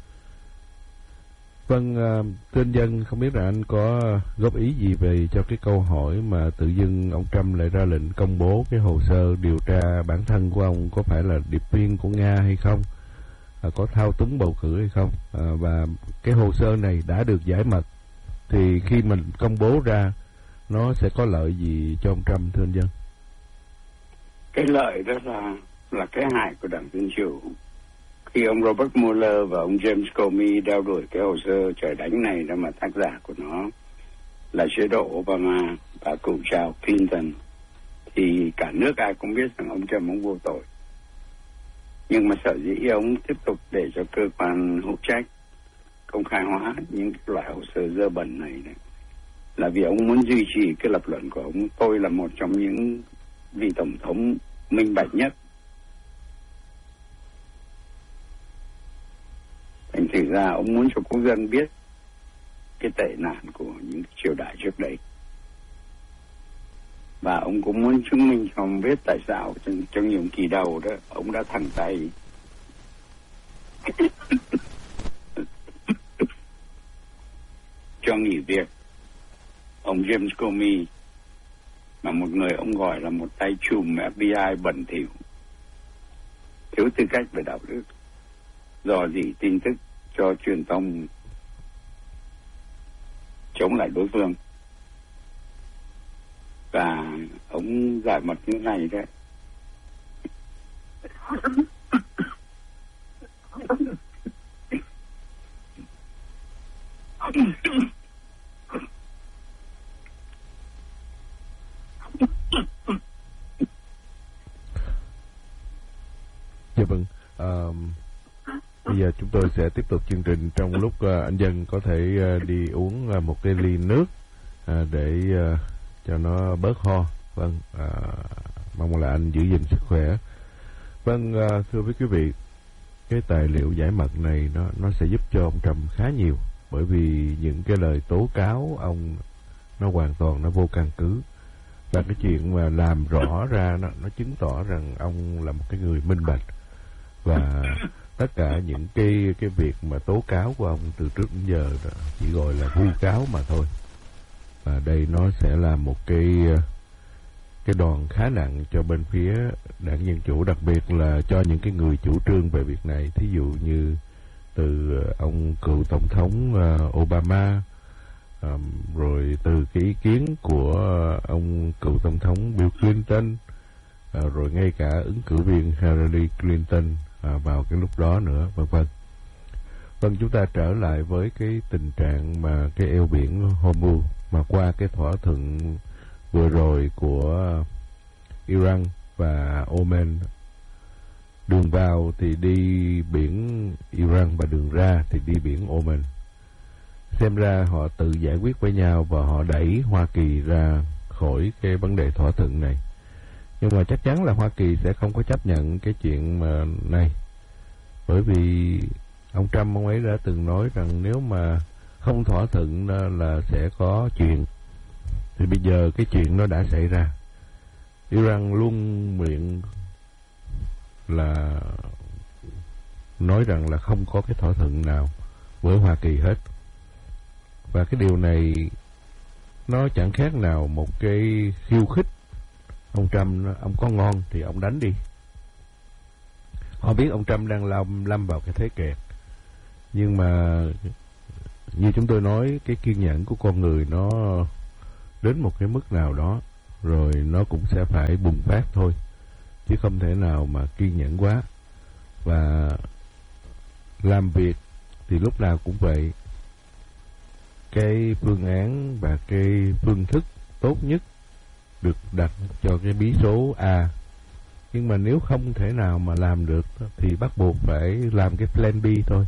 Vâng, tên dân không biết là anh có góp ý gì về cho cái câu hỏi mà tự dưng ông Trump lại ra lệnh công bố cái hồ sơ điều tra bản thân của ông có phải là điệp viên của Nga hay không, có thao túng bầu cử hay không, và cái hồ sơ này đã được giải mật thì khi mình công bố ra nó sẽ có lợi gì cho ông Trump, thưa anh Dân? Cái lợi đó là cái hại của đảng Dân Chủ. Khi ông Robert Mueller và ông James Comey đeo đuổi cái hồ sơ trời đánh này đó, mà tác giả của nó là chế độ Obama và cựu cha Clinton, thì cả nước ai cũng biết rằng ông Trump ông vô tội. Nhưng mà sở dĩ ông tiếp tục để cho cơ quan hữu trách công khai hóa những loại hồ sơ dơ bẩn này là vì ông muốn duy trì cái lập luận của ông: tôi là một trong những vị tổng thống minh bạch nhất. Thành thử ra ông muốn cho quốc dân biết cái tệ nạn của những triều đại trước đây. Và ông cũng muốn chứng minh cho ông biết tại sao trong nhiệm kỳ đầu đó ông đã thẳng tay cho nghỉ việc ông James Comey, mà một người ông gọi là một tay trùm FBI bẩn thỉu, thiếu tư cách về đạo đức, dò dỉ tin tức cho truyền thông chống lại đối phương. Và ông giải mật như này đấy. Dạ vâng. Bây giờ chúng tôi sẽ tiếp tục chương trình trong lúc anh Dân có thể đi uống một cái ly nước để cho nó bớt ho. Vâng, mong là anh giữ gìn sức khỏe. Vâng, thưa với quý vị, cái tài liệu giải mật này nó sẽ giúp cho ông Trump khá nhiều, bởi vì những cái lời tố cáo ông nó hoàn toàn nó vô căn cứ. Và cái chuyện mà làm rõ ra nó chứng tỏ rằng ông là một cái người minh bạch. Và tất cả những cái việc mà tố cáo của ông từ trước đến giờ chỉ gọi là vu cáo mà thôi. Và đây nó sẽ là một cái đòn khá nặng cho bên phía đảng Dân Chủ, đặc biệt là cho những cái người chủ trương về việc này. Thí dụ như từ ông cựu tổng thống Obama, rồi từ cái ý kiến của ông cựu tổng thống Bill Clinton, rồi ngay cả ứng cử viên Hillary Clinton vào cái lúc đó nữa, vân vân. Vâng, chúng ta trở lại với cái tình trạng mà cái eo biển Hormuz, mà qua cái thỏa thuận vừa rồi của Iran và Oman, đường vào thì đi biển Iran và đường ra thì đi biển Oman. Xem ra họ tự giải quyết với nhau và họ đẩy Hoa Kỳ ra khỏi cái vấn đề thỏa thuận này. Nhưng mà chắc chắn là Hoa Kỳ sẽ không có chấp nhận cái chuyện mà này, bởi vì ông Trump ông ấy đã từng nói rằng nếu mà không thỏa thuận là sẽ có chuyện. Thì bây giờ cái chuyện nó đã xảy ra. Iran luôn miệng là nói rằng là không có cái thỏa thuận nào với Hoa Kỳ hết. Và cái điều này nó chẳng khác nào một cái khiêu khích. Ông Trump, ông có ngon thì ông đánh đi. Họ biết ông Trump đang lâm vào cái thế kẹt. Nhưng mà như chúng tôi nói, cái kiên nhẫn của con người nó đến một cái mức nào đó rồi nó cũng sẽ phải bùng phát thôi, chứ không thể nào mà kiên nhẫn quá. Và làm việc thì lúc nào cũng vậy, cái phương án và cái phương thức tốt nhất được đặt cho cái bí số A. Nhưng mà nếu không thể nào mà làm được thì bắt buộc phải làm cái plan B thôi.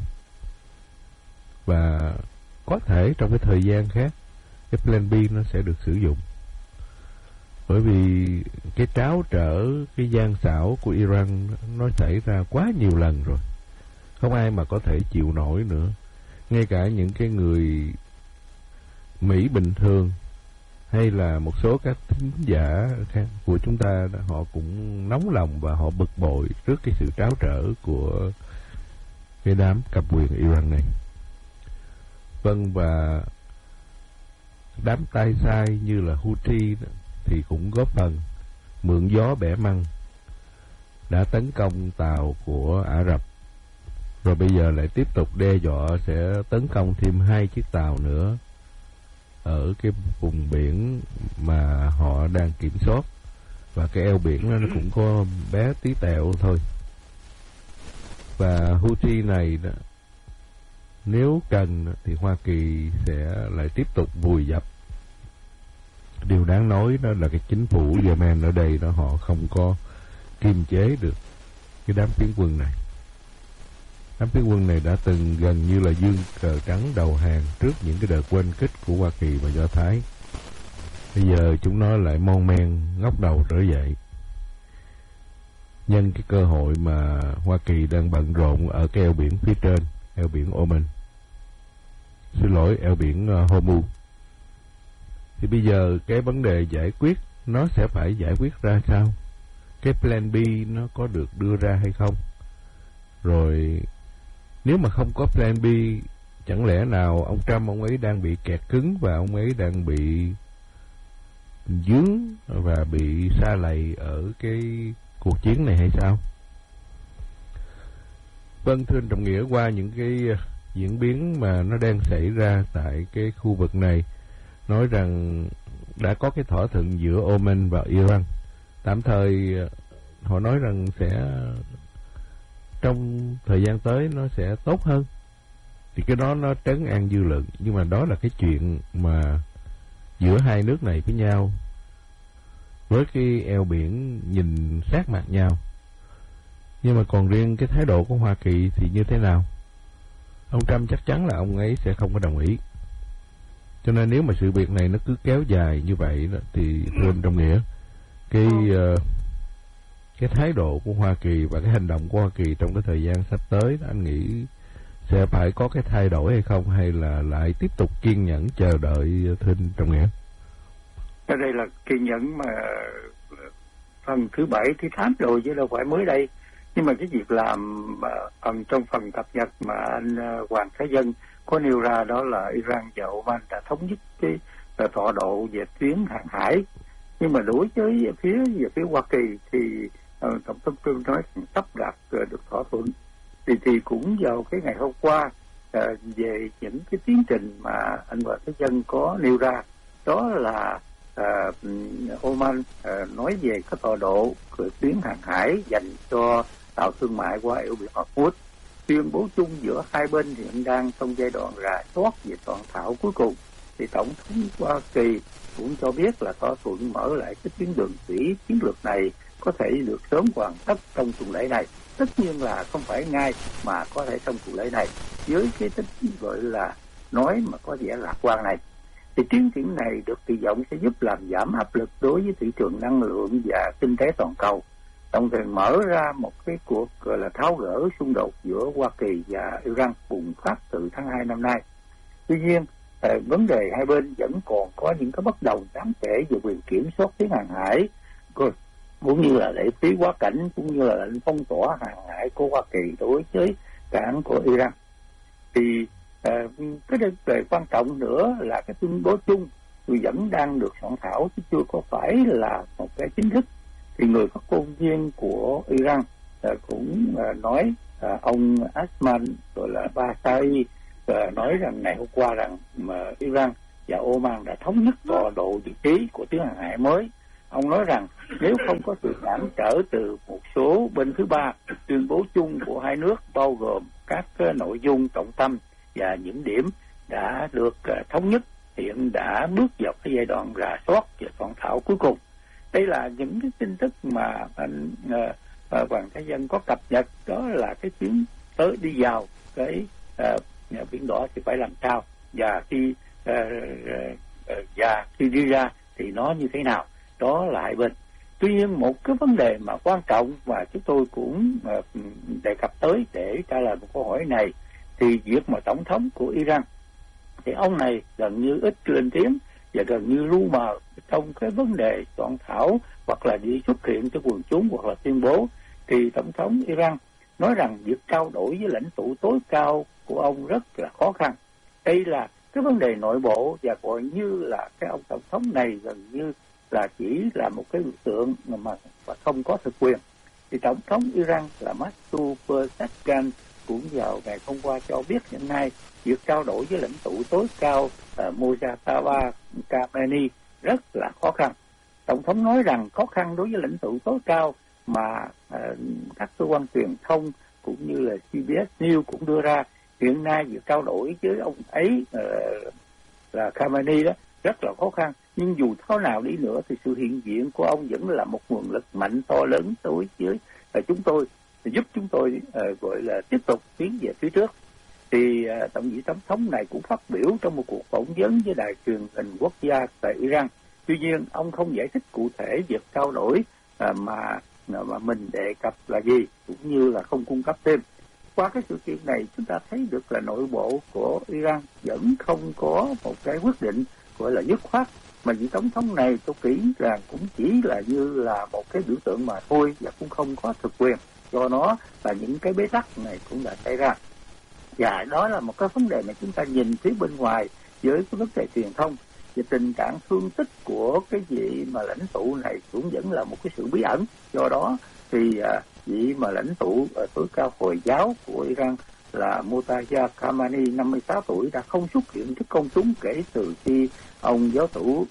Và có thể trong cái thời gian khác, cái plan B nó sẽ được sử dụng. Bởi vì cái tráo trở, cái gian xảo của Iran nó xảy ra quá nhiều lần rồi. Không ai mà có thể chịu nổi nữa. Ngay cả những cái người Mỹ bình thường hay là một số các thính giả của chúng ta, họ cũng nóng lòng và họ bực bội trước cái sự tráo trở của cái đám cầm quyền Iran này. Vâng, và đám tay sai như là Houthi thì cũng góp phần mượn gió bẻ măng, đã tấn công tàu của Ả Rập, rồi bây giờ lại tiếp tục đe dọa sẽ tấn công thêm 2 chiếc tàu nữa ở cái vùng biển mà họ đang kiểm soát. Và cái eo biển nó cũng có bé tí tẹo thôi. Và Houthi này đó, nếu cần thì Hoa Kỳ sẽ lại tiếp tục vùi dập. Điều đáng nói đó là cái chính phủ Yemen ở đây đó, họ không có kiềm chế được cái đám phiến quân này. Đám phiến quân này đã từng gần như là dương cờ trắng đầu hàng trước những cái đợt quên kích của Hoa Kỳ và Do Thái. Bây giờ chúng nó lại mon men ngóc đầu trở dậy, nhân cái cơ hội mà Hoa Kỳ đang bận rộn ở cái eo biển phía trên, eo biển Oman, eo biển Hormuz. Thì bây giờ cái vấn đề giải quyết nó sẽ phải giải quyết ra sao? Cái plan B nó có được đưa ra hay không? Rồi nếu mà không có plan B, chẳng lẽ nào ông Trump ông ấy đang bị kẹt cứng và ông ấy đang bị dướng và bị sa lầy ở cái cuộc chiến này hay sao? Vâng, thưa anh Trọng Nghĩa, qua những cái diễn biến mà nó đang xảy ra tại cái khu vực này, nói rằng đã có cái thỏa thuận giữa Oman và Iran. Tạm thời họ nói rằng sẽ trong thời gian tới nó sẽ tốt hơn. Thì cái đó nó trấn an dư luận. Nhưng mà đó là cái chuyện mà giữa hai nước này với nhau, với cái eo biển nhìn sát mặt nhau. Nhưng mà còn riêng cái thái độ của Hoa Kỳ thì như thế nào? Ông Trump chắc chắn là ông ấy sẽ không có đồng ý. Cho nên nếu mà sự việc này nó cứ kéo dài như vậy đó, thì thưa anh Trọng Nghĩa, cái thái độ của Hoa Kỳ và cái hành động của Hoa Kỳ trong cái thời gian sắp tới đó, anh nghĩ sẽ phải có cái thay đổi hay không, hay là lại tiếp tục kiên nhẫn chờ đợi, thưa anh Trọng Nghĩa? Ở đây là kiên nhẫn mà phần thứ 7, thứ 8 rồi chứ đâu phải mới đây. Nhưng mà cái việc làm trong phần cập nhật mà anh Hoàng Thái Dân có nêu ra đó là Iran và Oman đã thống nhất cái tọa độ về tuyến hàng hải. Nhưng mà đối với về phía Hoa Kỳ thì Tổng thống Trump nói sắp đạt được thỏa thuận. Thì cũng vào cái ngày hôm qua về những cái tiến trình mà anh Hoàng Thái Dân có nêu ra, đó là Oman nói về cái tọa độ tuyến hàng hải dành cho tàu thương mại qua eo biển Hormuz. Tuyên bố chung giữa hai bên hiện đang trong giai đoạn rà soát về soạn thảo cuối cùng. Thì Tổng thống Hoa Kỳ cũng cho biết là thỏa thuận mở lại cái tuyến đường thủy chiến lược này có thể được sớm hoàn tất trong tuần lễ này. Tất nhiên là không phải ngay mà có thể trong tuần lễ này, với cái tính gọi là nói mà có vẻ lạc quan này. Thì tiến triển này được kỳ vọng sẽ giúp làm giảm áp lực đối với thị trường năng lượng và kinh tế toàn cầu, đồng thời mở ra một cái cuộc gọi là tháo gỡ xung đột giữa Hoa Kỳ và Iran bùng phát từ tháng 2 năm nay. Tuy nhiên, vấn đề hai bên vẫn còn có những cái bất đồng đáng kể về quyền kiểm soát tuyến hàng hải, cũng như là lệ phí quá cảnh, cũng như là lệnh phong tỏa hàng hải của Hoa Kỳ đối với cảng của Iran. Thì cái đề quan trọng nữa là cái tuyên bố chung vẫn đang được soạn thảo chứ chưa có phải là một cái chính thức. Thì người phát ngôn viên của Iran cũng nói, ông Asman gọi là Basai nói rằng ngày hôm qua rằng mà Iran và Oman đã thống nhất tọa độ vị trí của tuyến hàng hải mới, Ông nói rằng nếu không có sự cản trở từ một số bên thứ ba, tuyên bố chung của hai nước bao gồm các nội dung trọng tâm và những điểm đã được thống nhất, hiện đã bước vào cái giai đoạn rà soát và soạn thảo cuối cùng. Đây là những cái tin tức mà anh Hoàng Thái Dân có cập nhật, đó là cái chuyến tới đi vào cái biển đỏ thì phải làm sao, và khi đi ra thì nó như thế nào, đó là hai bên. Tuy nhiên một cái vấn đề mà quan trọng mà chúng tôi cũng đề cập tới để trả lời một câu hỏi này, thì việc mà tổng thống của Iran thì ông này gần như ít lên tiếng và gần như lu mờ trong cái vấn đề soạn thảo hoặc là đi xuất hiện cho quần chúng hoặc là tuyên bố. Thì tổng thống Iran nói rằng việc trao đổi với lãnh tụ tối cao của ông rất là khó khăn. Đây là cái vấn đề nội bộ, và gọi như là cái ông tổng thống này gần như là chỉ là một cái biểu tượng mà không có thực quyền. Thì tổng thống Iran là Masoud Pezeshkian cũng vào ngày hôm qua cho biết hiện nay việc trao đổi với lãnh tụ tối cao Mojtaba Khamenei rất là khó khăn. Tổng thống nói rằng khó khăn đối với lãnh tụ tối cao mà các cơ quan truyền thông cũng như là CBS News cũng đưa ra, hiện nay việc trao đổi với ông ấy là Khamenei đó rất là khó khăn. Nhưng dù thế nào đi nữa thì sự hiện diện của ông vẫn là một nguồn lực mạnh to lớn đối với chúng tôi, giúp chúng tôi gọi là tiếp tục tiến về phía trước. Thì tổng thống này cũng phát biểu trong một cuộc phỏng vấn với đài truyền hình quốc gia tại Iran. Tuy nhiên ông không giải thích cụ thể việc trao đổi mà mình đề cập là gì, cũng như là không cung cấp thêm. Qua cái sự kiện này chúng ta thấy được là nội bộ của Iran vẫn không có một cái quyết định gọi là dứt khoát, mà vị tổng thống này tôi nghĩ rằng cũng chỉ là như là một cái biểu tượng mà thôi, và cũng không có thực quyền. Do nó là những cái bế tắc này cũng đã xảy ra, và đó là một cái vấn đề mà chúng ta nhìn phía bên ngoài với cái vấn đề truyền thông. Và tình trạng thương tích của cái vị mà lãnh tụ này cũng vẫn là một cái sự bí ẩn. Do đó thì vị mà lãnh tụ tối cao Hồi giáo của Iran là Mojtaba Khamenei, 56 tuổi, đã không xuất hiện trước công chúng kể từ khi ông giáo chủ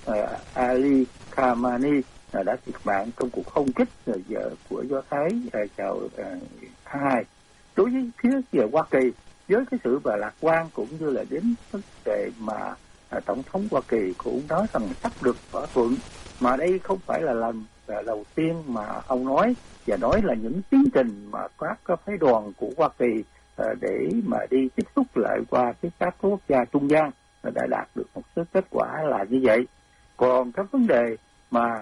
Ali Khamenei đã thiệt mạng trong cuộc không kích của Do Thái vào tháng 2. Đối với phía về Hoa Kỳ, với cái sự lạc quan cũng như là đến vấn đề mà tổng thống Hoa Kỳ cũng nói rằng sắp được thỏa thuận, mà đây không phải là lần đầu tiên mà ông nói, và nói là những tiến trình mà các phái đoàn của Hoa Kỳ để mà đi tiếp xúc lại qua các quốc gia trung gian đã đạt được một số kết quả là như vậy. Còn các vấn đề mà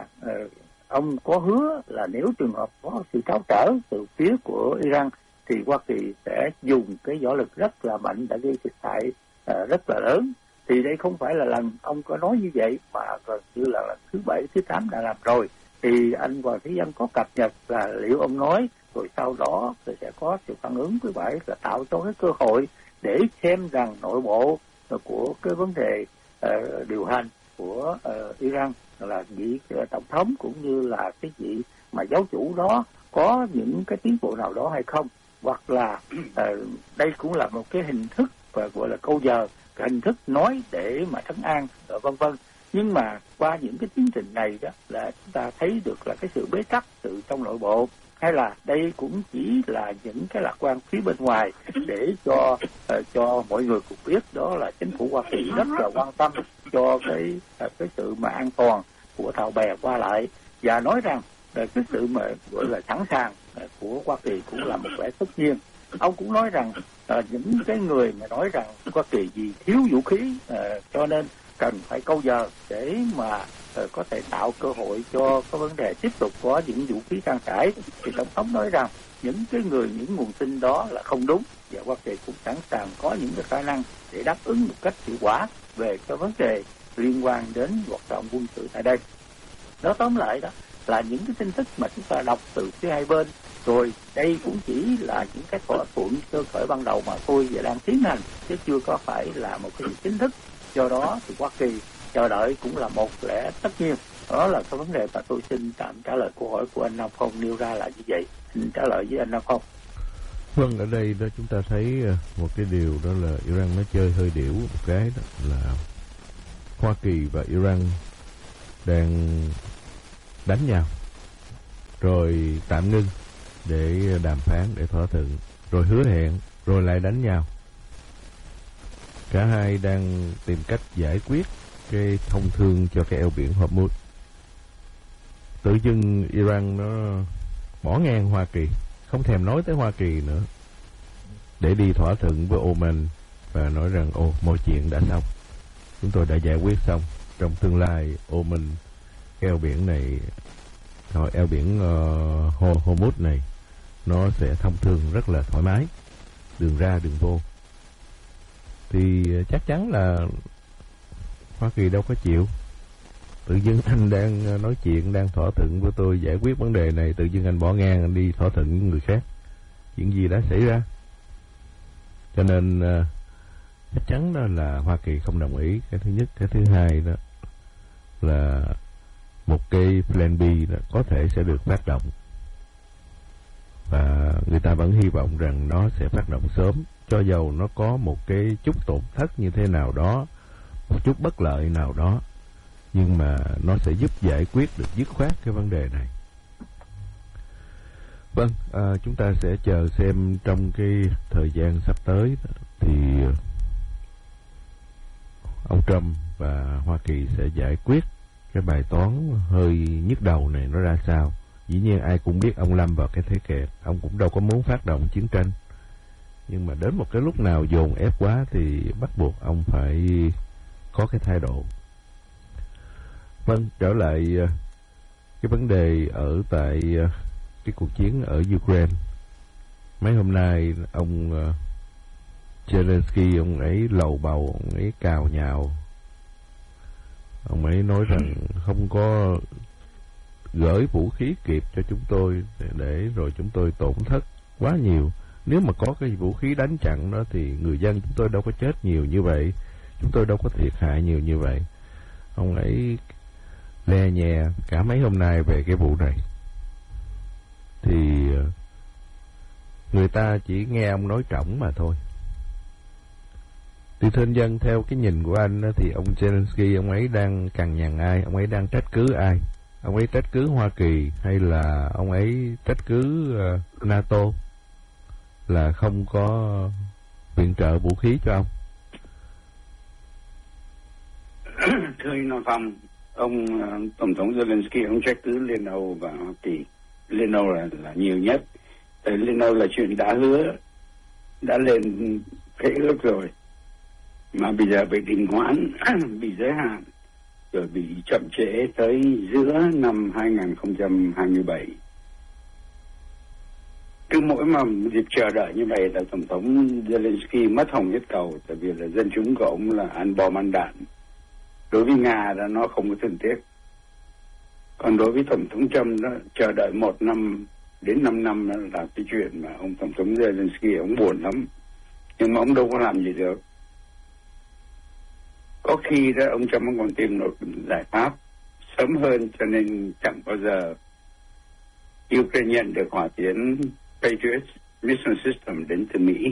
ông có hứa là nếu trường hợp có sự tráo trở từ phía của Iran thì Hoa Kỳ sẽ dùng cái võ lực rất là mạnh, đã gây thiệt hại rất là lớn. Thì đây không phải là lần ông có nói như vậy, mà gần như là lần thứ 7, thứ 8 đã làm rồi. Thì anh Hoàng Thế Dân có cập nhật là liệu ông nói rồi sau đó thì sẽ có sự phản ứng với vậy, là tạo cho cái cơ hội để xem rằng nội bộ của cái vấn đề điều hành của Iran là vị tổng thống cũng như là cái vị mà giáo chủ đó có những cái tiến bộ nào đó hay không, hoặc là đây cũng là một cái hình thức gọi là câu giờ, cái hình thức nói để mà trấn an vân vân. Nhưng mà qua những cái tiến trình này đó là chúng ta thấy được là cái sự bế tắc từ trong nội bộ, hay là đây cũng chỉ là những cái lạc quan phía bên ngoài để cho mọi người cũng biết đó là chính phủ Hoa Kỳ rất là quan tâm cho cái sự mà an toàn của tàu bè qua lại, và nói rằng cái sự mà gọi là sẵn sàng của Hoa Kỳ cũng là một lẽ tất nhiên. Ông cũng nói rằng những cái người mà nói rằng Hoa Kỳ vì thiếu vũ khí cho nên cần phải câu giờ để mà có thể tạo cơ hội cho cái vấn đề tiếp tục có những vũ khí trang trải, thì tổng thống nói rằng những nguồn tin đó là không đúng, và Hoa Kỳ cũng sẵn sàng có những cái khả năng để đáp ứng một cách hiệu quả về cái vấn đề liên quan đến hoạt động quân sự tại đây. Đó, tóm lại đó là những cái tin tức mà chúng ta đọc từ phía hai bên. Rồi đây cũng chỉ là những cái thỏa thuận sơ khởi ban đầu mà thôi, và đang tiến hành chứ chưa có phải là một cái gì chính thức. Do đó thì Hoa Kỳ chờ đợi cũng là một lẽ tất nhiên. Đó là cái vấn đề mà tôi xin tạm trả lời câu hỏi của anh Nam Phong nêu ra là như vậy. Xin trả lời với anh Nam Phong. Vâng, ở đây đó chúng ta thấy một cái điều đó là Iran nó chơi hơi điểu một cái, đó là Hoa Kỳ và Iran đang đánh nhau, rồi tạm ngưng để đàm phán, để thỏa thuận, rồi hứa hẹn, rồi lại đánh nhau. Cả hai đang tìm cách giải quyết cái thông thương cho cái eo biển Hormuz. Tự dưng Iran nó bỏ ngang Hoa Kỳ, không thèm nói tới Hoa Kỳ nữa, để đi thỏa thuận với Oman và nói rằng mọi chuyện đã xong, chúng tôi đã giải quyết xong. Trong tương lai Oman, eo biển này, eo biển Hormuz này, nó sẽ thông thương rất là thoải mái, đường ra đường vô. Thì chắc chắn là Hoa Kỳ đâu có chịu. Tự dưng anh đang nói chuyện, đang thỏa thuận với tôi giải quyết vấn đề này, tự dưng anh bỏ ngang, anh đi thỏa thuận với người khác. Chuyện gì đã xảy ra? Cho nên chắc chắn đó là Hoa Kỳ không đồng ý. Cái thứ nhất. Cái thứ hai đó là một cái plan B đó có thể sẽ được phát động, và người ta vẫn hy vọng rằng nó sẽ phát động sớm, cho dầu nó có một cái chút tổn thất như thế nào đó, một chút bất lợi nào đó, nhưng mà nó sẽ giúp giải quyết được dứt khoát cái vấn đề này. Vâng, chúng ta sẽ chờ xem trong cái thời gian sắp tới thì ông Trump và Hoa Kỳ sẽ giải quyết cái bài toán hơi nhức đầu này nó ra sao. Dĩ nhiên ai cũng biết ông lâm vào cái thế kẹt, ông cũng đâu có muốn phát động chiến tranh, nhưng mà đến một cái lúc nào dồn ép quá thì bắt buộc ông phải có cái thái độ. Vâng, trở lại cái vấn đề ở tại cái cuộc chiến ở Ukraine. Mấy hôm nay ông Zelensky, ông ấy lầu bầu, ông ấy cào nhào, ông ấy nói rằng không có gửi vũ khí kịp cho chúng tôi, để rồi chúng tôi tổn thất quá nhiều. Nếu mà có cái vũ khí đánh chặn đó thì người dân chúng tôi đâu có chết nhiều như vậy, chúng tôi đâu có thiệt hại nhiều như vậy. Ông ấy le nhè cả mấy hôm nay về cái vụ này. Thì người ta chỉ nghe ông nói trỏng mà thôi. Thì thưa anh Dân, theo cái nhìn của anh đó, thì ông Zelensky, ông ấy đang cằn nhằn ai? Ông ấy đang trách cứ ai? Ông ấy trách cứ Hoa Kỳ hay là ông ấy trách cứ NATO là không có viện trợ vũ khí cho ông? Thưa anh Nam Phong, ông Tổng thống Zelensky ông trách cứ Liên Âu và Hoa Kỳ. Liên Âu là nhiều nhất. Tại Liên Âu là chuyện đã hứa, đã lên khế ước rồi, mà bây giờ bị đình hoãn, bị giới hạn, rồi bị chậm trễ tới giữa năm 2027. Cứ mỗi mà dịp chờ đợi như vậy là Tổng thống Zelensky mất hồng nhất cầu, tại vì là dân chúng của ông là ăn bom ăn đạn. Đối với Nga là nó không có thương tiếc. Còn đối với Tổng thống Trump đó, chờ đợi 1 năm đến 5 năm là cái chuyện mà ông Tổng thống Zelensky ông buồn lắm. Nhưng mà ông đâu có làm gì được. Có khi đó ông Trump còn tìm một giải pháp sớm hơn, cho nên chẳng bao giờ Ukraine nhận được hỏa tiễn Patriot Mission System đến từ Mỹ.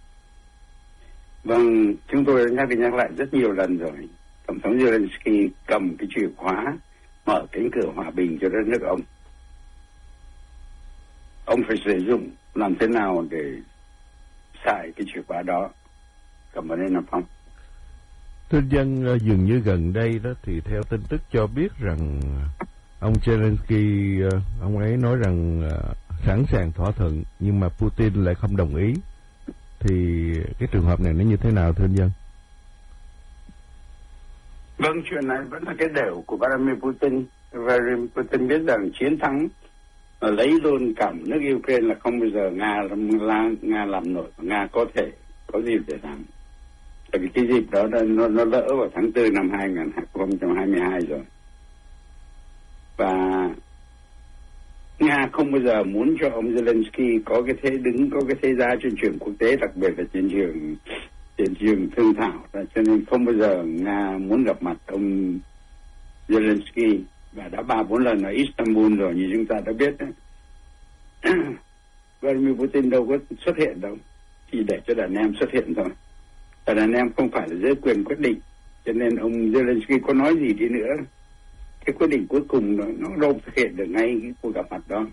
Vâng, chúng tôi đã nhắc lại rất nhiều lần rồi. Tổng thống Zelensky cầm cái chìa khóa mở cánh cửa hòa bình cho đất nước ông. Ông phải sử dụng làm thế nào để xài cái chìa khóa đó. Cảm ơn anh Nam Phong. Thưa dân, dường như gần đây đó thì theo tin tức cho biết rằng ông Zelensky, ông ấy nói rằng sẵn sàng thỏa thuận, nhưng mà Putin lại không đồng ý. Thì cái trường hợp này nó như thế nào thưa dân? Vâng, chuyện này vẫn là cái đều của Vladimir Putin. Vladimir Putin biết rằng chiến thắng lấy luôn cảm nước Ukraine là không bao giờ Nga làm nổi, Nga có thể có dịp để làm. Tại vì cái dịp đó nó lỡ vào tháng 4 năm 2022 rồi. Và Nga không bao giờ muốn cho ông Zelensky có cái thế đứng, có cái thế giá trên trường quốc tế, đặc biệt là trên trường thương thảo. Cho nên không bao giờ Nga muốn gặp mặt ông Zelensky, và đã 3-4 lần ở Istanbul rồi như chúng ta đã biết đấy. Vladimir Putin đâu có xuất hiện đâu, chỉ để cho đàn em xuất hiện thôi. Và đàn em không phải là giới quyền quyết định, cho nên ông Zelensky có nói gì đi nữa cái quyết định cuối cùng nó đâu thực hiện được ngay cái cuộc gặp mặt đó.